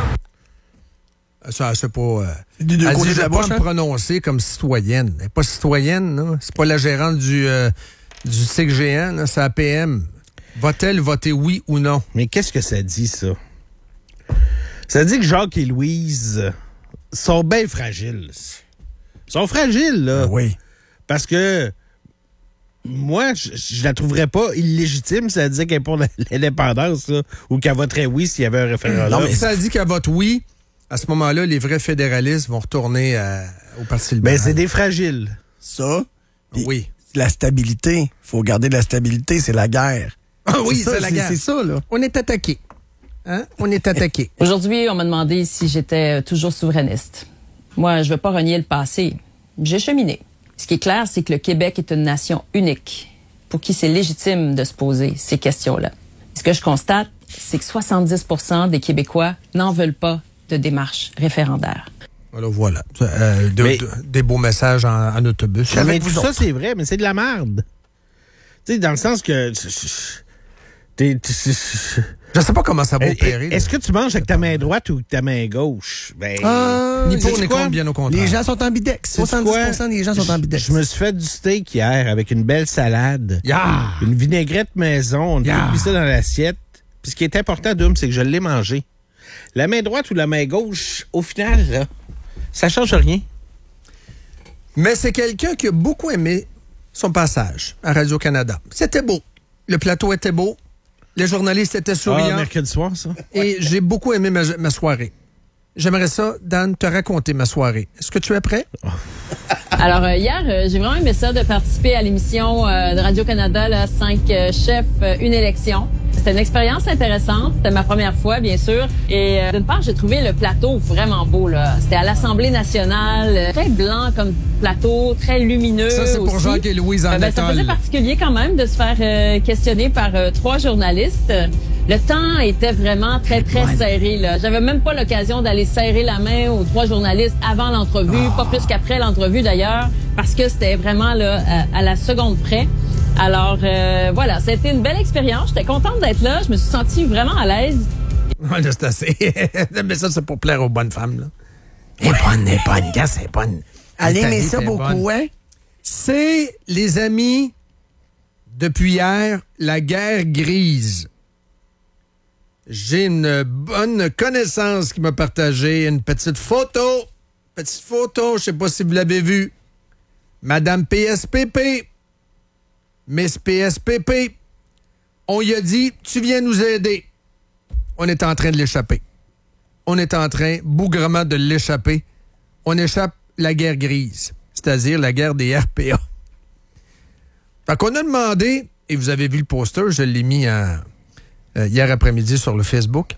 Ça, c'est pas... Euh, elle dit, je vais pas me prononcer comme citoyenne. Elle n'est pas citoyenne, non? C'est pas la gérante du, euh, du C I C G N, c'est la P M. Va-t-elle voter oui ou non? Mais qu'est-ce que ça dit, ça? Ça dit que Jacques et Louise sont bien fragiles. Ils sont fragiles, là. Oui. Parce que moi, je, je la trouverais pas illégitime si elle disait qu'elle est pour l'indépendance, là, ou qu'elle voterait oui s'il y avait un référendum. Non, mais si elle dit qu'elle vote oui, à ce moment-là, les vrais fédéralistes vont retourner à, au Parti libéral. Ben, c'est des fragiles. Ça, oui. La stabilité. Il faut garder de la stabilité, c'est la guerre. Ah oui, c'est, c'est ça, la guerre. C'est ça, là. On est attaqué. Hein? On est attaqué. Aujourd'hui, on m'a demandé si j'étais toujours souverainiste. Moi, je veux pas renier le passé. J'ai cheminé. Ce qui est clair, c'est que le Québec est une nation unique pour qui c'est légitime de se poser ces questions-là. Ce que je constate, c'est que soixante-dix pour cent des Québécois n'en veulent pas de démarche référendaire. Alors voilà. Euh, de, Mais- de- des beaux messages en, en autobus. Avec Mais vous tout ça, autres. c'est vrai, mais c'est de la merde. Tu sais, dans le sens que... t'es- t'es- Je sais pas comment ça va opérer. Est-ce là. que tu manges avec ta main droite ou avec ta main gauche? Ben, Ah, Ni sais-tu pour ni quoi? contre, bien au contraire. Les gens sont ambidex. Sais-tu soixante-dix pour cent quoi? des gens sont ambidex. Je me suis fait du steak hier avec une belle salade. Yeah! Une vinaigrette maison. On Yeah. a mis ça dans l'assiette. Puis ce qui est important, Doom, c'est que je l'ai mangé. La main droite ou la main gauche, au final, là, ça change rien. Mais c'est quelqu'un qui a beaucoup aimé son passage à Radio-Canada. C'était beau. Le plateau était beau. Les journalistes étaient Ah, souriants. mercredi soir, ça. Et j'ai beaucoup aimé ma, ma soirée. J'aimerais ça, Dan, te raconter ma soirée. Est-ce que tu es prêt? Alors, euh, hier, euh, j'ai vraiment aimé ça de participer à l'émission euh, de Radio-Canada, là, cinq euh, chefs, euh, une élection. C'était une expérience intéressante. C'était ma première fois, bien sûr. Et euh, d'une part, j'ai trouvé le plateau vraiment beau, là. C'était à l'Assemblée nationale, euh, très blanc comme plateau, très lumineux Ça, c'est pour aussi. Jacques et Louise en Euh, ben, ça faisait étole. particulier quand même de se faire euh, questionner par euh, trois journalistes. Le temps était vraiment très, très serré, là. J'avais même pas l'occasion d'aller serrer la main aux trois journalistes avant l'entrevue, pas plus qu'après l'entrevue d'ailleurs, parce que c'était vraiment là à, à la seconde près. Alors euh, voilà, c'était une belle expérience. J'étais contente d'être là. Je me suis sentie vraiment à l'aise. Ouais, là, c'est assez. Mais ça, c'est pour plaire aux bonnes femmes, là. Elle est bonne, elle est bonne, gars, c'est bonne. Allez, mais Nathalie, ça t'es beaucoup, bonne. hein? C'est, les amis, depuis hier, la guerre grise. J'ai une bonne connaissance qui m'a partagé une petite photo. Petite photo, je sais pas si vous l'avez vue. Madame P S P P. Miss P S P P. On lui a dit, tu viens nous aider. On est en train de l'échapper. On est en train, bougrement, de l'échapper. On échappe la guerre grise, c'est-à-dire la guerre des R P A. Fait qu'on a demandé, et vous avez vu le poster, je l'ai mis en, euh, hier après-midi sur le Facebook.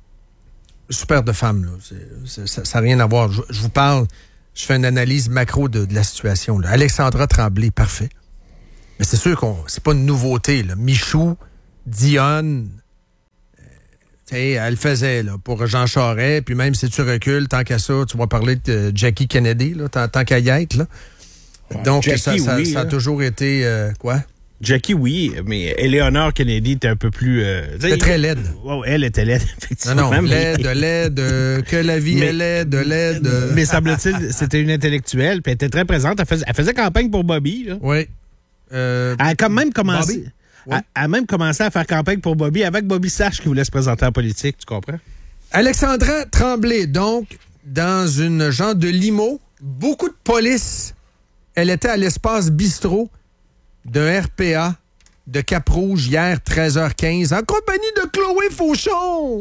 Super de femme, là. C'est- c'est- ça n'a rien à voir. Je, je vous parle, je fais une analyse macro de, de la situation, là. Alexandra Tremblay, parfait. Mais c'est sûr qu'on c'est pas une nouveauté, là. Michou, Dionne, euh, tu sais, elle le faisait, là, pour Jean Charest, puis même si tu recules, tant qu'à ça, tu vas parler de Jackie Kennedy, là, tant, tant qu'à y être, là. Donc, Jackie, ça, ça, oui, ça a là. toujours été, euh, quoi? Jackie, oui, mais Eleanor Kennedy était un peu plus... Euh, C'était très laide. Oh, elle était laide, Non, effectivement. non, mais- laide, laide, euh, que la vie Mais- est laide, laide. euh. Mais semble-t-il, c'était une intellectuelle, puis elle était très présente. Elle faisait, elle faisait campagne pour Bobby. Là. Oui. Euh, Elle a quand même commencé... Bobby? Elle, elle a même commencé à faire campagne pour Bobby avec Bobby sache qu'il voulait se présenter en politique, tu comprends? Alexandra Tremblay, donc, dans une genre de limo, beaucoup de police. Elle était à l'espace bistrot d'un R P A de Cap-Rouge hier, treize heures quinze, en compagnie de Chloé Fauchon,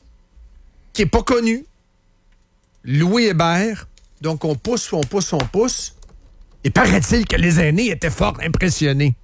qui est pas connue. Louis Hébert. Donc, on pousse, on pousse, on pousse. Et paraît-il que les aînés étaient fort impressionnés.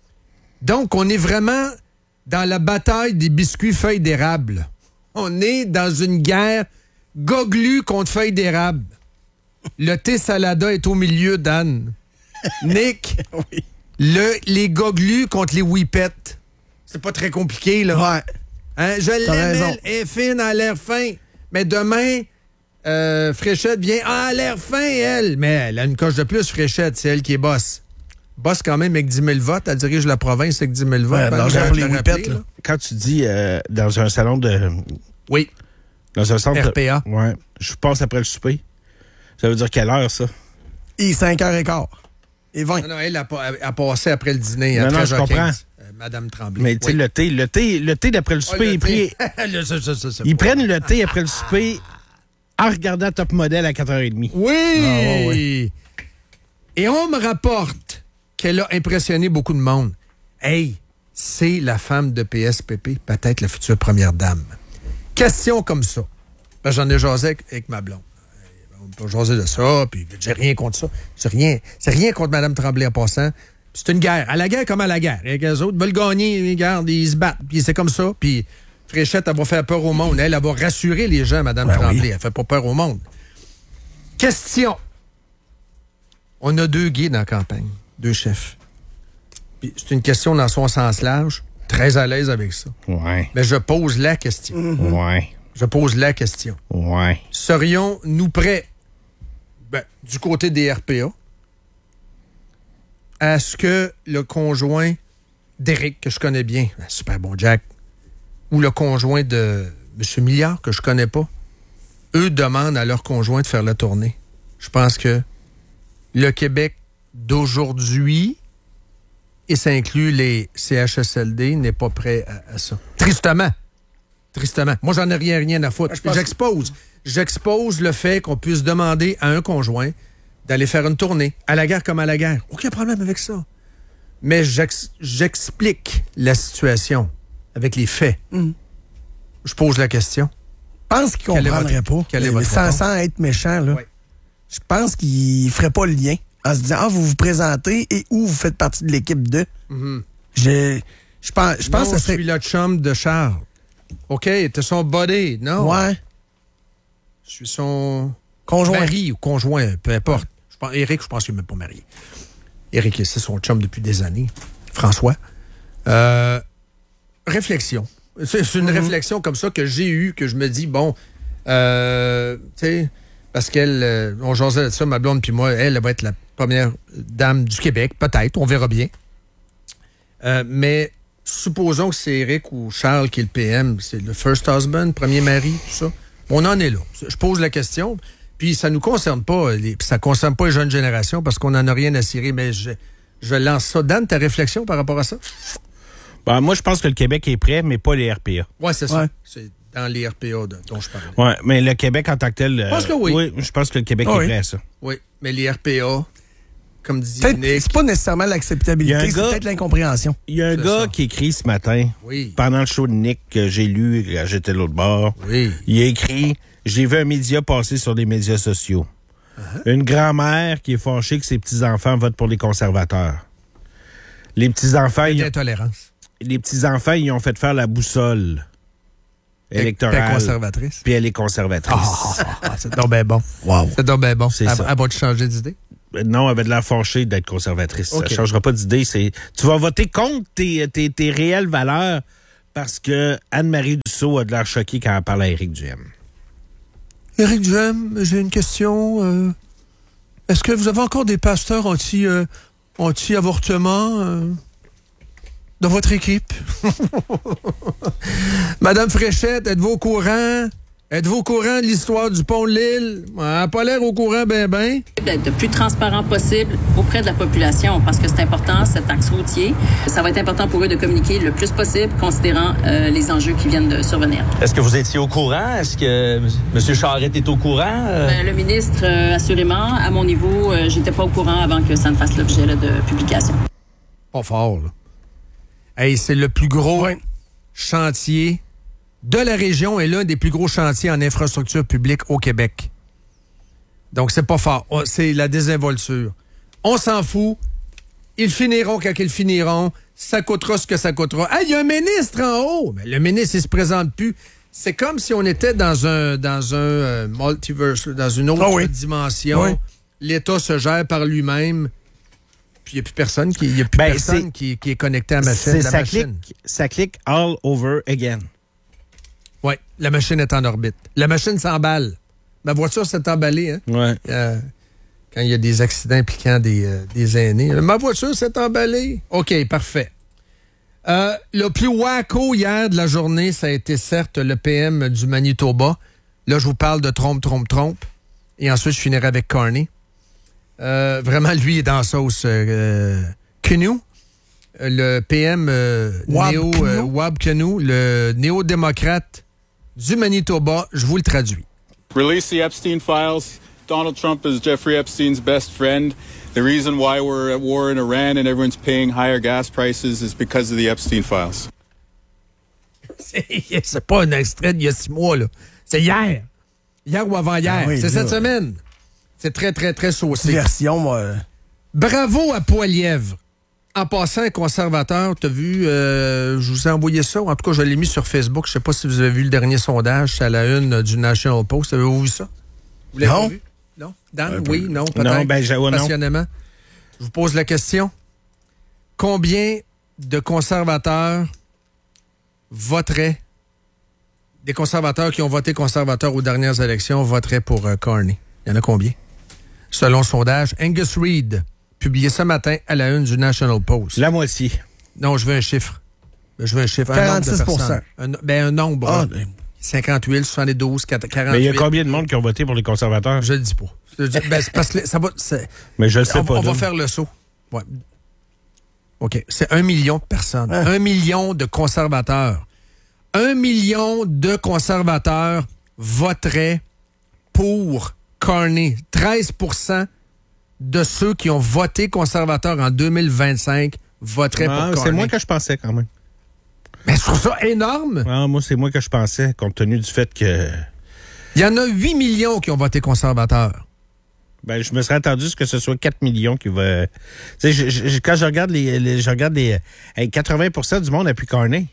Donc, on est vraiment dans la bataille des biscuits feuilles d'érable. On est dans une guerre goglue contre feuilles d'érable. Le thé salada est au milieu, Dan. Nick, Oui. le, les goglus contre les whippets. C'est pas très compliqué, là. Ouais. Hein, je T'as l'aime, raison. elle est fine, elle a l'air fin. Mais demain, euh, Fréchette vient, ah, elle a l'air fin, elle. Mais elle a une coche de plus, Fréchette, c'est elle qui est boss. Boss quand même avec dix mille votes, elle dirige la province avec dix mille votes. Ouais, Ben, l'argent je pour vais les te le rappeler, whippets, là. Quand tu dis euh, dans un salon de... Oui, Dans un centre... R P A. Ouais. Je passe après le souper. Ça veut dire quelle heure, ça? Et cinq heures quinze. Et vingt. non, non, elle a, pas- a passé après le dîner à Non, non, treize heures quinze. je comprends. Euh, Madame Tremblay. Mais tu sais, Oui. le thé, le thé, le thé d'après le Ah, souper, le ils, thé. prennent- Le- ça, ça, ça, c'est ils pas- prennent le thé après le souper en regardant Top Model à quatre heures trente. Oui! Ah, ouais, Et on me rapporte qu'elle a impressionné beaucoup de monde. Hey, c'est la femme de P S P P, peut-être la future première dame. Question comme ça. Ben, j'en ai jasé avec, avec ma blonde. On peut jaser de ça, puis j'ai rien contre ça. C'est rien, c'est rien contre Mme Tremblay en passant. C'est une guerre. À la guerre comme à la guerre. Et les autres veulent gagner, ils regardent, ils se battent. Puis c'est comme ça. Puis Fréchette, elle va faire peur au monde. Elle, elle va rassurer les gens, Mme Ben Tremblay. oui. Elle fait pas peur au monde. Question. On a deux guides en campagne, deux chefs. Puis c'est une question dans son sens large, très à l'aise avec ça. Ouais. Mais je pose la question. Ouais. Je pose la question. Ouais. Serions-nous prêts Ben, du côté des R P A, est-ce que le conjoint d'Éric, que je connais bien, un super bon Jack, ou le conjoint de M. Milliard, que je connais pas, eux demandent à leur conjoint de faire la tournée? Je pense que le Québec d'aujourd'hui, et ça inclut les C H S L D, n'est pas prêt à, à ça. Tristement. Tristement. Moi, j'en ai rien, rien à foutre. J'expose. J'expose le fait qu'on puisse demander à un conjoint d'aller faire une tournée, à la guerre comme à la guerre. Aucun problème avec ça. Mais j'ex- j'explique la situation avec les faits. Mm. Je pose la question. Je pense qu'il ne comprendrait pas. Quelle est mais votre sans, sans être méchant, là. Oui. Je pense qu'il ne ferait pas le lien en se disant, ah, vous vous présentez et où vous faites partie de l'équipe de. Mm-hmm. Je, je pense, je pense non, que ça serait... je suis le chum de Charles. OK, t'es son buddy, non? Ouais. Je suis son conjoint. Mari ou conjoint, peu importe. Je pense, Éric, je pense qu'il n'est même pas marié. Éric, c'est son chum depuis des années. François. Euh, réflexion. C'est, c'est une mm-hmm. réflexion comme ça que j'ai eue, que je me dis, bon, euh, tu sais, parce qu'elle, euh, on jasait de ça, ma blonde puis moi, elle, elle va être la première dame du Québec, peut-être, on verra bien. Euh, mais supposons que c'est Éric ou Charles qui est le P M, c'est le first husband, premier mari, tout ça. On en est là. Je pose la question, puis ça nous concerne pas, les, ça concerne pas les jeunes générations parce qu'on n'en a rien à cirer, mais je, je lance ça. Dan, ta réflexion par rapport à ça? Ben, moi, je pense que le Québec est prêt, mais pas les R P A. Oui, c'est ouais. ça. C'est dans les R P A de, dont je parlais. Oui, mais le Québec en tant que tel... Je pense que oui. Oui, je pense que le Québec oh, est oui. prêt à ça. Oui, mais les R P A, comme dit Nick... C'est pas nécessairement l'acceptabilité, c'est gars, peut-être l'incompréhension. Il y a un c'est gars ça. qui écrit ce matin, oui. pendant le show de Nick que j'ai lu, quand j'étais de l'autre bord, oui. il a écrit « J'ai vu un média passer sur les médias sociaux. Uh-huh. Une grand-mère qui est fâchée que ses petits-enfants votent pour les conservateurs. Les petits-enfants... Il y a ont... intolérance. Les petits-enfants, ils ont fait faire la boussole électorale. Elle est conservatrice. Puis elle est conservatrice. Oh, oh, oh, c'est donc bien bon. Wow. C'est donc bien bon. C'est elle, ça. Elle va-tu changer d'idée? Non, elle avait de l'air fâchée d'être conservatrice. Okay. Ça ne changera pas d'idée. C'est... Tu vas voter contre tes, tes, tes réelles valeurs parce que Anne-Marie Dussault a de l'air choquée quand elle parle à Éric Duhem. Éric Duhem, j'ai une question. Euh, est-ce que vous avez encore des pasteurs anti, euh, anti-avortement euh, dans votre équipe? Madame Fréchette, êtes-vous au courant? Êtes-vous au courant de l'histoire du pont de l'île? Elle n'a pas l'air au courant, ben ben. D'être le plus transparent possible auprès de la population, parce que c'est important, cet axe routier. Ça va être important pour eux de communiquer le plus possible, considérant euh, les enjeux qui viennent de survenir. Est-ce que vous étiez au courant? Est-ce que M. Charette est au courant? Euh... Ben, le ministre, euh, assurément. À mon niveau, euh, j'étais pas au courant avant que ça ne fasse l'objet là, de publication. Pas fort, là. Hey, c'est le plus gros ouais. chantier de la région et l'un des plus gros chantiers en infrastructure publique au Québec. Donc, c'est pas fort. C'est la désinvolture. On s'en fout. Ils finiront quand ils finiront. Ça coûtera ce que ça coûtera. Ah, il y a un ministre en haut. Mais le ministre, il se présente plus. C'est comme si on était dans un dans un euh, multiverse, dans une autre oh oui. dimension. Oui. L'État se gère par lui-même. Puis il n'y a plus personne, qui, y a plus ben, personne qui, qui est connecté à ma chaîne, la ça machine. Clique, ça clique all over again. Oui, la machine est en orbite. La machine s'emballe. Ma voiture s'est emballée. Hein? Ouais. Euh, quand il y a des accidents impliquant des, euh, des aînés. Ma voiture s'est emballée. OK, parfait. Euh, le plus wacko hier de la journée, ça a été certes le P M du Manitoba. Là, je vous parle de trompe, trompe, trompe. Et ensuite, je finirai avec Carney. Euh, vraiment, lui est dans la sauce. Euh, Canoe, le P M euh, Wab néo, euh, Wab Canoe, le néo-démocrate du Manitoba. Je vous le traduis. Release the Epstein files. Donald Trump is Jeffrey Epstein's best friend. The reason why we're at war in Iran and everyone's paying higher gas prices is because of the Epstein files. C'est, c'est pas un extrait d'il y a six mois, là. C'est hier. Hier ou avant-hier. Ah oui, c'est là. Cette semaine. C'est très, très, très saucé. Version, moi. Bravo à Poilièvre. En passant, conservateur, t'as vu, euh, je vous ai envoyé ça. En tout cas, je l'ai mis sur Facebook. Je sais pas si vous avez vu le dernier sondage. C'est à la une du National Post. Avez-vous vu ça? Vous l'avez non. Pas vu? Non. Dan, euh, oui, non, peut-être. Non, ben, j'ai, ouais, passionnément. Non. Je vous pose la question. Combien de conservateurs voteraient, des conservateurs qui ont voté conservateur aux dernières élections, voteraient pour euh, Carney? Il y en a combien? Selon le sondage, Angus Reid, publié ce matin à la une du National Post. La moitié. Non, je veux un chiffre. Je veux un chiffre. quarante-six pour cent. Un, ben, un nombre. Ah, ben. cinquante-huit, soixante-douze, quarante-huit. Mais il y a combien de monde qui ont voté pour les conservateurs? Je le dis pas. Je le dis, ben, c'est parce que ça va... c'est- Mais je le sais on, pas. On va donc. faire le saut. Ouais. OK. C'est un million de personnes. Hein? Un million de conservateurs. Un million de conservateurs voteraient pour Carney. treize pour cent de ceux qui ont voté conservateur en deux mille vingt-cinq voteraient Ah, pour Carney. c'est moins que je pensais quand même. Mais je trouve ça énorme. Ah, moi, c'est moins que je pensais, compte tenu du fait que... Il y en a huit millions qui ont voté conservateur. Ben, je me serais attendu à ce que ce soit quatre millions qui va... Tu sais, je- je- quand je regarde les... les- je regarde les... hey, quatre-vingts pour cent du monde appuie Carney.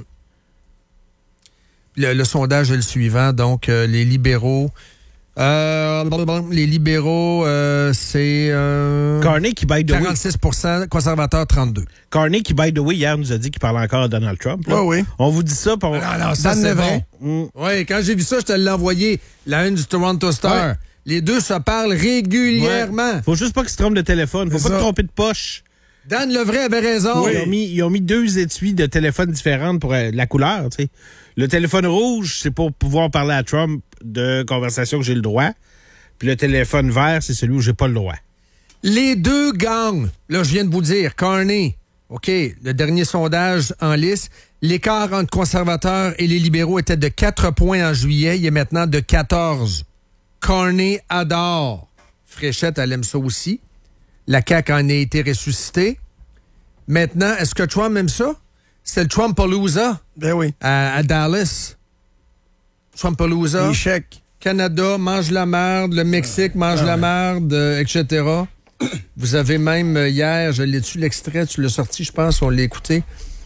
Le, le sondage est le suivant. Donc, euh, les libéraux... euh, les libéraux, euh, c'est... Euh, Carney qui, by the way... quarante-six pour cent, conservateurs, trente-deux. Carney qui, by the way, hier nous a dit qu'il parlait encore à Donald Trump. là. Oui, oui. On vous dit ça pour... Non, non, ça, Dan c'est Levray. bon. Mm. Oui, quand j'ai vu ça, je te l'ai envoyé. La une du Toronto Star. Ouais. Les deux se parlent régulièrement. Ouais. Faut juste pas qu'il se trompe de téléphone. Faut C'est pas ça. te tromper de poche. Dan Levray avait raison. Ils, ont mis, ils ont mis deux étuis de téléphone différentes pour euh, la couleur, tu sais. Le téléphone rouge, c'est pour pouvoir parler à Trump de conversation que j'ai le droit. Puis le téléphone vert, c'est celui où j'ai pas le droit. Les deux gagnent. Là, je viens de vous dire, Carney. OK, le dernier sondage en lice. L'écart entre conservateurs et les libéraux était de quatre points en juillet. Il est maintenant de quatorze. Carney adore. Fréchette, elle aime ça aussi. La C A Q en a été ressuscitée. Maintenant, est-ce que Trump aime ça? C'est le Trumpalooza Ben oui. à, à Dallas. Trumpalooza. Les chèques. Canada mange la merde, le Mexique mange la merde, euh, et cetera. Vous avez même, euh, hier, je l'ai-tu l'extrait, tu l'as sorti, je pense, on l'a écouté.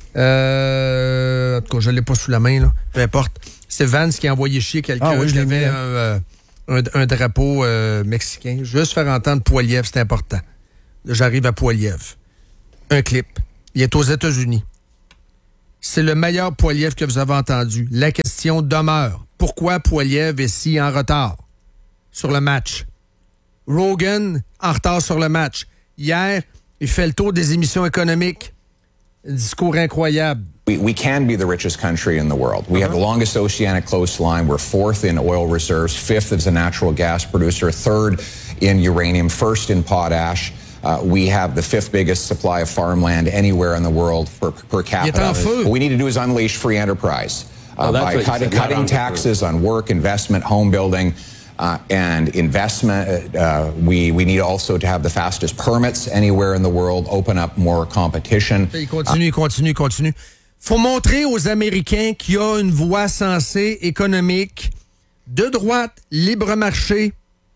Euh, en tout cas, je l'ai pas sous la main, là. Peu importe. C'est Vance qui a envoyé chier quelqu'un Ah oui, je qui l'ai avait mis, un, là. euh, un, un drapeau euh, mexicain. Juste faire entendre Poiliev, c'est important. Là, j'arrive à Poiliev. Un clip. Il est aux États-Unis. C'est le meilleur Poiliev que vous avez entendu. La question demeure. Pourquoi Poiliev est si en retard sur le match? Rogan, en retard sur le match. Hier, il fait le tour des émissions économiques. Un discours incroyable. We, we can be the richest country in the world. We have the longest oceanic coastline. We're fourth in oil reserves, fifth as a natural gas producer, third in uranium, first in potash. Uh, we have the fifth biggest supply of farmland anywhere in the world per, per capita. en feu. What we need to do is unleash free enterprise uh, Oh, that's by what you cutting, said, not cutting on the taxes on work, investment, home building. Uh, and investment, uh, we, we need also to have the fastest permits anywhere in the world, open up more competition. Il continue, il continue, il continue. Faut montrer aux Américains qu'il y a une voie sensée économique de droite, libre marché.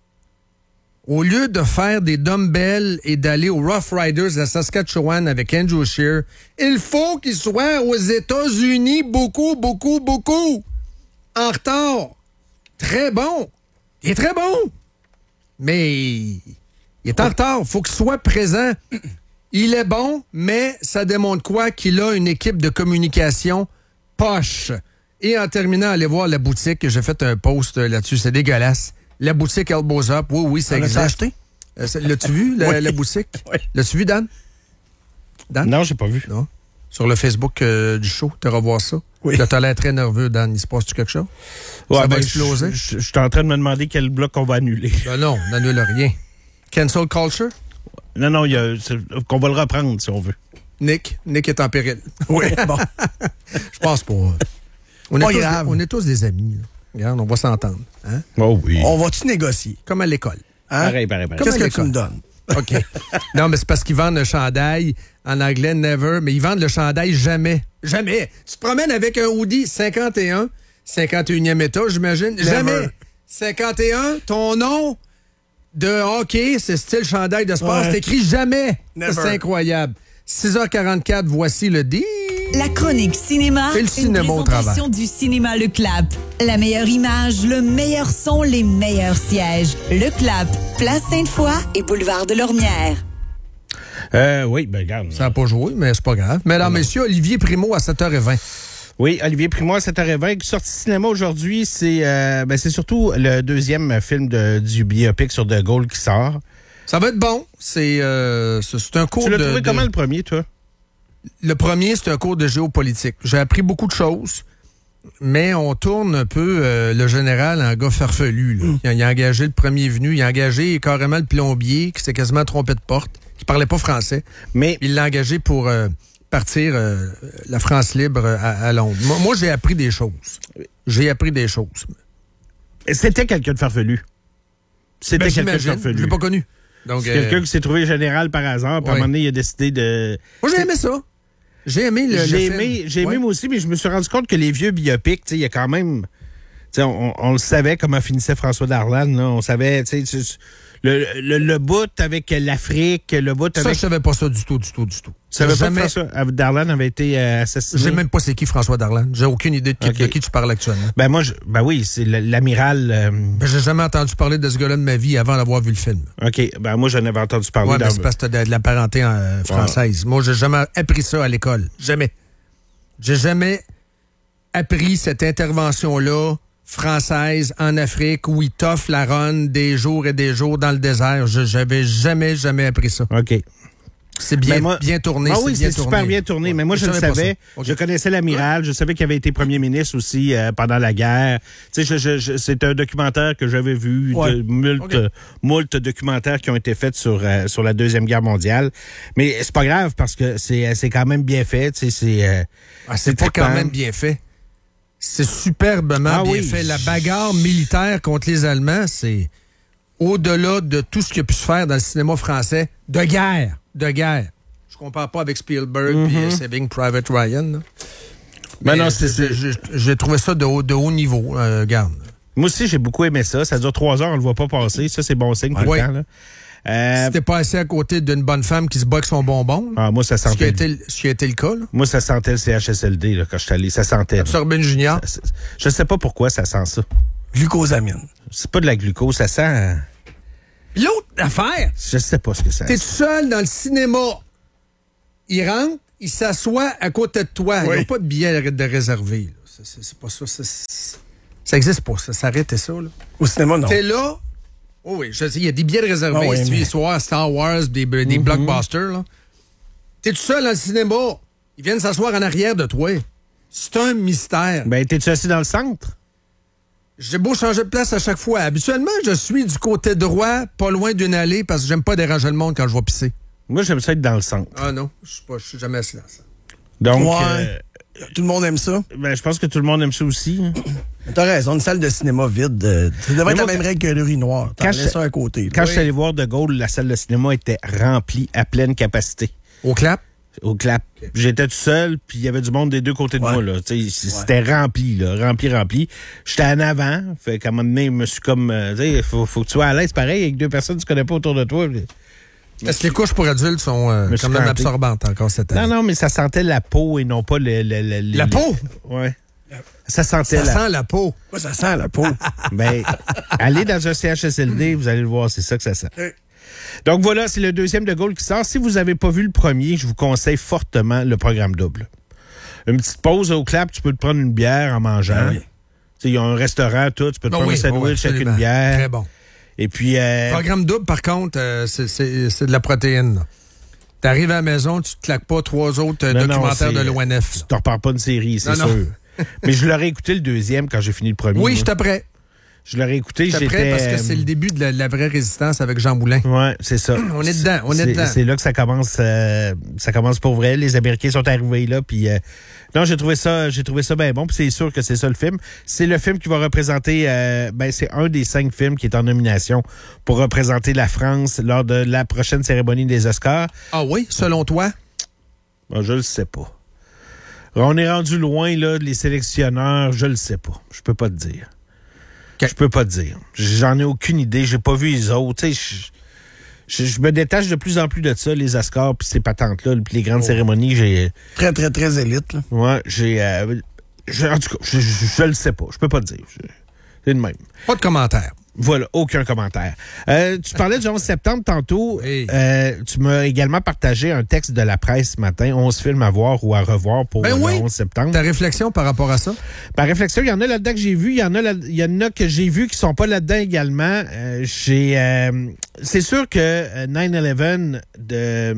Au lieu de faire des dumbbells et d'aller aux Rough Riders à Saskatchewan avec Andrew Scheer, il faut qu'il soit aux États-Unis beaucoup, beaucoup, beaucoup. En retard. Très bon. Il est très bon. Mais il est en retard. Il faut qu'il soit présent. Il est bon, mais ça démontre quoi? Qu'il a une équipe de communication poche. Et en terminant, allez voir la boutique. J'ai fait un post là-dessus. C'est dégueulasse. La boutique Elbows Up. Oui, oui, ça On existe. l'a acheté? Euh, ça- L'as-tu vu, la, Oui. la boutique? Oui. L'as-tu vu, Dan? Dan? Non, j'ai pas vu. Non. Sur le Facebook euh, du show, tu revoir ça. Oui. Là, t'as l'air très nerveux, Dan. Il se passe-tu quelque chose? Ouais, ça va ben, exploser? Je je- je suis en train de me demander quel bloc on va annuler. Ben non, on n'annule rien. Cancel culture? Non, non, il y a, c'est- qu'on va le reprendre si on veut. Nick. Nick est en péril. Oui, bon. Je pense pas. On est, Pas tous, grave. on est tous des amis. là. Regarde, on va s'entendre. Hein? Oh oui. On va-tu négocier? Comme à l'école. Hein? Pareil, pareil, pareil. Qu'est-ce Comme à que tu l'école. me donnes? OK. Non, mais c'est parce qu'ils vendent le chandail en anglais, never, mais ils vendent le chandail jamais. Jamais. Tu te promènes avec un hoodie cinquante et un, cinquante et unième état, j'imagine. Jamais. cinquante et un, ton nom de hockey, c'est style chandail de sport, Ouais. c'est écrit jamais. Never. Ça, c'est incroyable. six heures quarante-quatre, voici le deal. La chronique cinéma, Et le une cinéma au présentation du cinéma Le Clap. La meilleure image, le meilleur son, les meilleurs sièges. Le Clap, Place Sainte-Foy et Boulevard de Lormière. Euh, oui, ben regarde. Ça n'a pas joué, mais c'est pas grave. Mesdames, messieurs, Olivier Primo à sept heures vingt. Oui, Olivier Primois, sept heures vingt. Sorti cinéma aujourd'hui, c'est euh, ben, c'est surtout le deuxième film de, du biopic sur De Gaulle qui sort. Ça va être bon. C'est euh, c'est un cours tu de... Tu l'as trouvé de... comment le premier, toi? Le premier, c'est un cours de géopolitique. J'ai appris beaucoup de choses, mais on tourne un peu euh, le général en gars farfelu. Là. Mm. Il, a, il a engagé le premier venu, il a engagé carrément le plombier qui s'est quasiment trompé de porte, qui parlait pas français, mais il l'a engagé pour... Euh, partir euh, la France libre à, à Londres. Moi, moi, j'ai appris des choses. J'ai appris des choses. C'était quelqu'un de farfelu. C'était ben, quelqu'un de farfelu. Je l'ai pas connu. Donc, c'est euh... quelqu'un qui s'est trouvé général par hasard, puis ouais. à un moment donné, il a décidé de... Moi, j'ai aimé ça. J'ai aimé le, j'ai le aimé, film. J'ai aimé ouais. moi aussi, mais je me suis rendu compte que les vieux biopics, il y a quand même... On, on le savait comment finissait François Darlan. Là. On savait... Le, le, le bout avec l'Afrique, le bout avec... Ça, je savais pas ça du tout, du tout, du tout. Tu savais jamais... pas que François Darlan avait été euh, assassiné? Je sais même pas c'est qui François Darlan. J'ai aucune idée de qui, okay. de qui tu parles actuellement. Ben moi, je, ben oui, c'est l'amiral... Euh... Ben, j'ai jamais entendu parler de ce gars-là de ma vie avant d'avoir vu le film. OK. Ben moi, j'en avais entendu parler. Ouais, dans... ben, c'est parce que t'as de la parenté euh, française. Ouais. Moi, j'ai jamais appris ça à l'école. Jamais. J'ai jamais appris cette intervention-là française en Afrique où il toffe la ronde des jours et des jours dans le désert. Je j'avais jamais, jamais appris ça. OK. C'est bien, moi, bien tourné. Ah oui, c'est super tourné. bien tourné. Ouais. Mais moi, je, je le savais. Okay. Je connaissais l'amiral. Je savais qu'il avait été premier ministre aussi euh, pendant la guerre. Tu sais, je, je, c'est un documentaire que j'avais vu. Ouais. De moult, okay. moult documentaires qui ont été faits sur, euh, sur la Deuxième Guerre mondiale. Mais c'est pas grave parce que c'est, c'est quand même bien fait. Tu sais, c'est, euh, ah, c'est, c'est pas quand même bien fait. C'est superbement ah, bien oui. fait. La bagarre militaire contre les Allemands, c'est au-delà de tout ce qui a pu se faire dans le cinéma français de guerre. De guerre. Je compare pas avec Spielberg mm-hmm. et Saving Private Ryan. Là. Mais, Mais non, c'est, c'est, j'ai, j'ai trouvé ça de haut, de haut niveau. Euh, garde. Moi aussi, j'ai beaucoup aimé ça. Ça dure trois heures, on le voit pas passer. Ça, c'est bon signe tout ouais. le temps. Là. Euh... Si t'es pas assis à côté d'une bonne femme qui se bat avec son bonbon, ah, moi, ça sentait... ce, qui a été, ce qui a été le cas. Là. Moi, ça sentait le C H S L D là, quand je suis allé. Ça sentait. Sorbonne Junior. Ça, je sais pas pourquoi ça sent ça. Glucosamine. C'est pas de la glucose, ça sent... L'autre affaire... Je sais pas ce que ça T'es tout seul dans le cinéma. Il rentre, il s'assoit à côté de toi. Oui. Il n'y a pas de billet de réservé. C'est, c'est, c'est pas ça. C'est, c'est... Ça existe pas, ça. Ça arrêtait ça. Là. Au cinéma, non. T'es là... Oh oui, je sais, il y a des billets de réservés. Oh oui, si tu veux voir Star Wars, des, des mm-hmm. blockbusters, là. T'es tout seul dans le cinéma. Ils viennent s'asseoir en arrière de toi. C'est un mystère. Ben, t'es-tu assis dans le centre? J'ai beau changer de place à chaque fois. Habituellement, je suis du côté droit, pas loin d'une allée, parce que j'aime pas déranger le monde quand je vais pisser. Moi, j'aime ça être dans le centre. Ah non, je suis pas, je suis jamais assis dans le centre. Donc, ouais. euh, tout le monde aime ça? Ben, je pense que tout le monde aime ça aussi. T'as raison, une salle de cinéma vide. Euh, ça devrait être la même règle que l'urinoir. T'en laisses ça à côté. Là. Quand oui. je suis allé voir De Gaulle, la salle de cinéma était remplie à pleine capacité. Au clap? Au clap. Okay. J'étais tout seul, puis il y avait du monde des deux côtés de ouais. moi. Là. C'était ouais. rempli, là, rempli, rempli. J'étais en avant. Fait qu'à un moment donné, je me suis comme... Il faut, faut que tu sois à l'aise, pareil, avec deux personnes que tu connais pas autour de toi. Est-ce que les couches pour adultes sont euh, quand même absorbantes encore cette année? Non, non, mais ça sentait la peau et non pas le... le, le, le la peau? Ouais. Ça sentait ça la... sent la peau. Quoi, ça sent la peau? Ben, allez dans un C H S L D, vous allez le voir, c'est ça que ça sent. Donc voilà, c'est le deuxième De Gaulle qui sort. Si vous n'avez pas vu le premier, je vous conseille fortement le programme double. Une petite pause au clap, tu peux te prendre une bière en mangeant. Oui. Il y a un restaurant, tout, tu peux te non, prendre oui, un sandwich oui, avec une bière. Très bon. Et puis... Euh... Programme double, par contre, euh, c'est, c'est, c'est de la protéine. Tu arrives à la maison, tu te claques pas trois autres euh, non, documentaires non, de l'O N F. Tu ne repars pas une série, c'est non, sûr. Non. Mais je l'aurais écouté le deuxième quand j'ai fini le premier. Oui, j'étais prêt. Je l'aurais écouté, j'étais j'étais... prêt parce que c'est le début de la, de la vraie résistance avec Jean Moulin. Oui, c'est ça. On est dedans, on est c'est, dedans. C'est là que ça commence, euh, ça commence pour vrai. Les Américains sont arrivés là, puis... Euh, non, j'ai trouvé ça, j'ai trouvé ça bien bon, puis c'est sûr que c'est ça le film. C'est le film qui va représenter, euh, ben c'est un des cinq films qui est en nomination pour représenter la France lors de la prochaine cérémonie des Oscars. Ah oui, selon toi? Ben, je le sais pas. On est rendu loin, là, les sélectionneurs, je le sais pas. Je peux pas te dire. Okay. Je peux pas te dire. J'en ai aucune idée, j'ai pas vu les autres. Tu sais, je, je, je me détache de plus en plus de ça, les Oscars, puis ces patentes-là, puis les grandes oh. cérémonies. J'ai Très, très, très élite. Là. Ouais, j'ai... Euh, je, en tout cas, je, je, je le sais pas. Je peux pas te dire. Je, c'est de même. Pas de commentaire. Voilà, aucun commentaire. Euh, tu parlais du onze septembre tantôt. Oui. Euh, tu m'as également partagé un texte de la presse ce matin, onze films à voir ou à revoir pour ben le oui. onze septembre. Ta réflexion par rapport à ça? Ma réflexion, il y en a là-dedans que j'ai vu, il y en a là, il y en a que j'ai vu qui sont pas là-dedans également. Euh, j'ai, euh, c'est sûr que neuf onze de...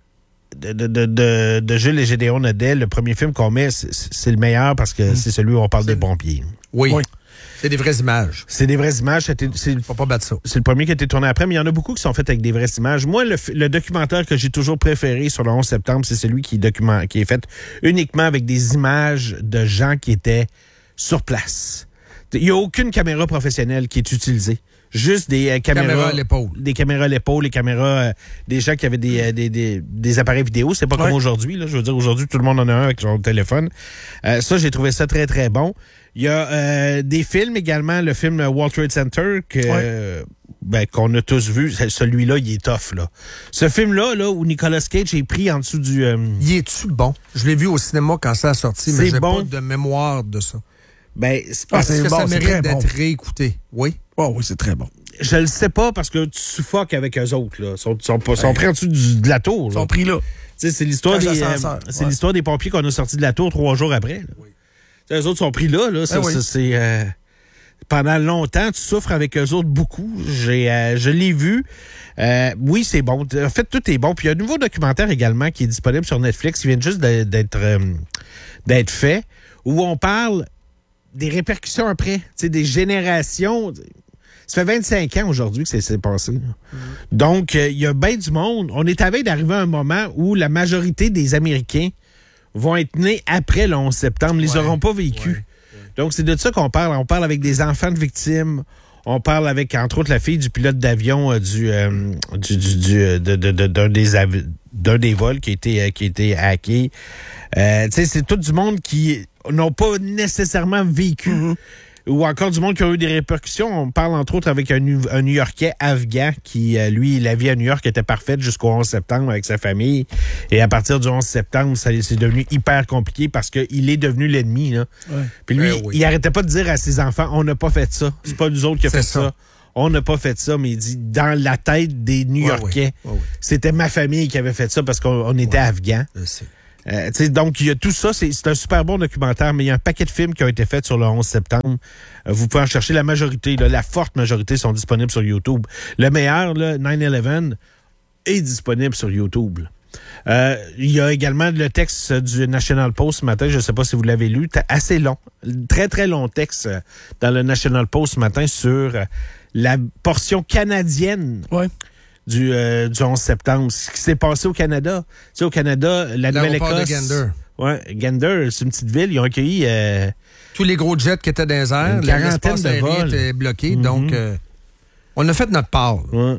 De, de, de, de, de Jules et Gédéon Nodel, le premier film qu'on met, c'est, c'est le meilleur parce que mmh. c'est celui où on parle c'est... des pompiers. Oui. oui. C'est des vraies images. C'est des vraies images. C'était, c'est, Faut pas battre ça. C'est le premier qui a été tourné après, mais il y en a beaucoup qui sont faits avec des vraies images. Moi, le, le documentaire que j'ai toujours préféré sur le onze septembre, c'est celui qui, document, qui est fait uniquement avec des images de gens qui étaient sur place. Il n'y a aucune caméra professionnelle qui est utilisée. Juste des euh, caméras, caméra à l'épaule. Des caméras à l'épaule, les caméras, euh, des gens qui avaient des, euh, des, des, des appareils vidéo. C'est pas ouais. comme aujourd'hui. Là. Je veux dire, aujourd'hui, tout le monde en a un avec son téléphone. Euh, ça, j'ai trouvé ça très, très bon. Il y a euh, des films également, le film World Trade Center, que, ouais. euh, ben, qu'on a tous vu. Celui-là, il est tough. Là. Ce film-là, là, où Nicolas Cage est pris en dessous du... Euh... Il est-tu bon? Je l'ai vu au cinéma quand ça a sorti, mais j'ai bon. pas de mémoire de ça. Ben, c'est parce ah, c'est que bon, ça mérite d'être bon. réécouté. Oui? Oh, oui, c'est très bon. Je le sais pas parce que tu suffoques avec eux autres. Là. Ils sont, sont, sont, sont pris en dessous du, de la tour. Ils sont pris là. T'sais, c'est l'histoire, des, euh, c'est ouais. l'histoire des pompiers qu'on a sortis de la tour trois jours après. Oui. Eux autres sont pris là. là. Ça, ben oui. ça, c'est, euh, pendant longtemps, tu souffres avec eux autres beaucoup. J'ai, euh, je l'ai vu. Euh, oui, c'est bon. En fait, tout est bon. Puis il y a un nouveau documentaire également qui est disponible sur Netflix qui vient juste d'être, euh, d'être fait où on parle des répercussions après, des générations. Ça fait vingt-cinq ans aujourd'hui que ça s'est passé. Mm-hmm. Donc, il euh, y a bien du monde. On est à veille d'arriver à un moment où la majorité des Américains vont être nés après le onze septembre. Ils les ouais, auront pas vécu. Ouais, ouais. Donc, c'est de ça qu'on parle. On parle avec des enfants de victimes. On parle avec, entre autres, la fille du pilote d'avion euh, du, euh, du, du, du de, de, de, d'un, des av- d'un des vols qui a été, euh, qui a été hacké. Euh, tu sais, c'est tout du monde qui n'ont pas nécessairement vécu. Mm-hmm. Ou encore du monde qui a eu des répercussions. On parle entre autres avec un, un New-Yorkais afghan qui, euh, lui, la vie à New York était parfaite jusqu'au onze septembre avec sa famille. Et à partir du onze septembre, ça c'est devenu hyper compliqué parce qu'il est devenu l'ennemi. Là. Ouais. Puis lui, euh, oui. il arrêtait pas de dire à ses enfants, on n'a pas fait ça. C'est pas nous autres qui a fait ça. ça. On n'a pas fait ça, mais il dit, dans la tête des New-Yorkais, ouais, ouais. Ouais, ouais. c'était ma famille qui avait fait ça parce qu'on on était ouais. afghans. Euh, donc, il y a tout ça. C'est, c'est un super bon documentaire, mais il y a un paquet de films qui ont été faits sur le onze septembre. Euh, vous pouvez en chercher. La majorité, là, la forte majorité sont disponibles sur YouTube. Le meilleur, là, neuf onze, est disponible sur YouTube. Euh, il y a également le texte du National Post ce matin. Je ne sais pas si vous l'avez lu. C'est assez long. Très, très long texte dans le National Post ce matin sur la portion canadienne. Ouais. Du, euh, du onze septembre. Ce qui s'est passé au Canada. Tu sais, au Canada, la Nouvelle-Écosse... de Gander. Ouais, Gander, c'est une petite ville. Ils ont accueilli... Euh, tous les gros jets qui étaient dans les airs. Une quarantaine de vols. Était bloqué. Mm-hmm. Donc, euh, on a fait notre part. Ouais.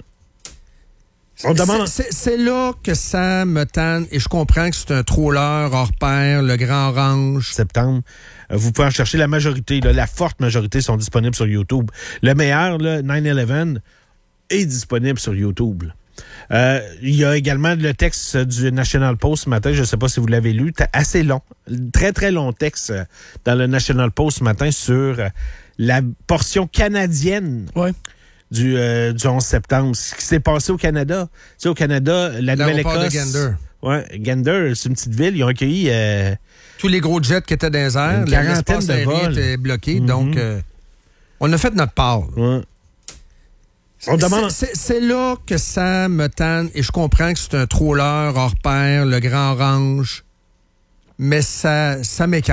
On demande... c'est, c'est, c'est là que ça me tanne et je comprends que c'est un troller hors pair, le Grand Orange. Septembre. Vous pouvez en chercher la majorité. Là, la forte majorité sont disponibles sur YouTube. Le meilleur, là, neuf onze, est disponible sur YouTube. Euh, il y a également le texte du National Post ce matin. Je ne sais pas si vous l'avez lu. C'est assez long. Très, très long texte dans le National Post ce matin sur la portion canadienne ouais. du, euh, du onze septembre. Ce qui s'est passé au Canada. Tu sais, au Canada, la Nouvelle-Écosse... de Gander. Ouais, Gander, c'est une petite ville. Ils ont accueilli... Euh, tous les gros jets qui étaient dans les airs. Une quarantaine de vols. Était bloqué. Mm-hmm. Donc, euh, on a fait notre part. Ouais. On demande... c'est, c'est, c'est là que ça me tanne et je comprends que c'est un troller hors pair, le Grand Orange, mais ça, ça m'écarte.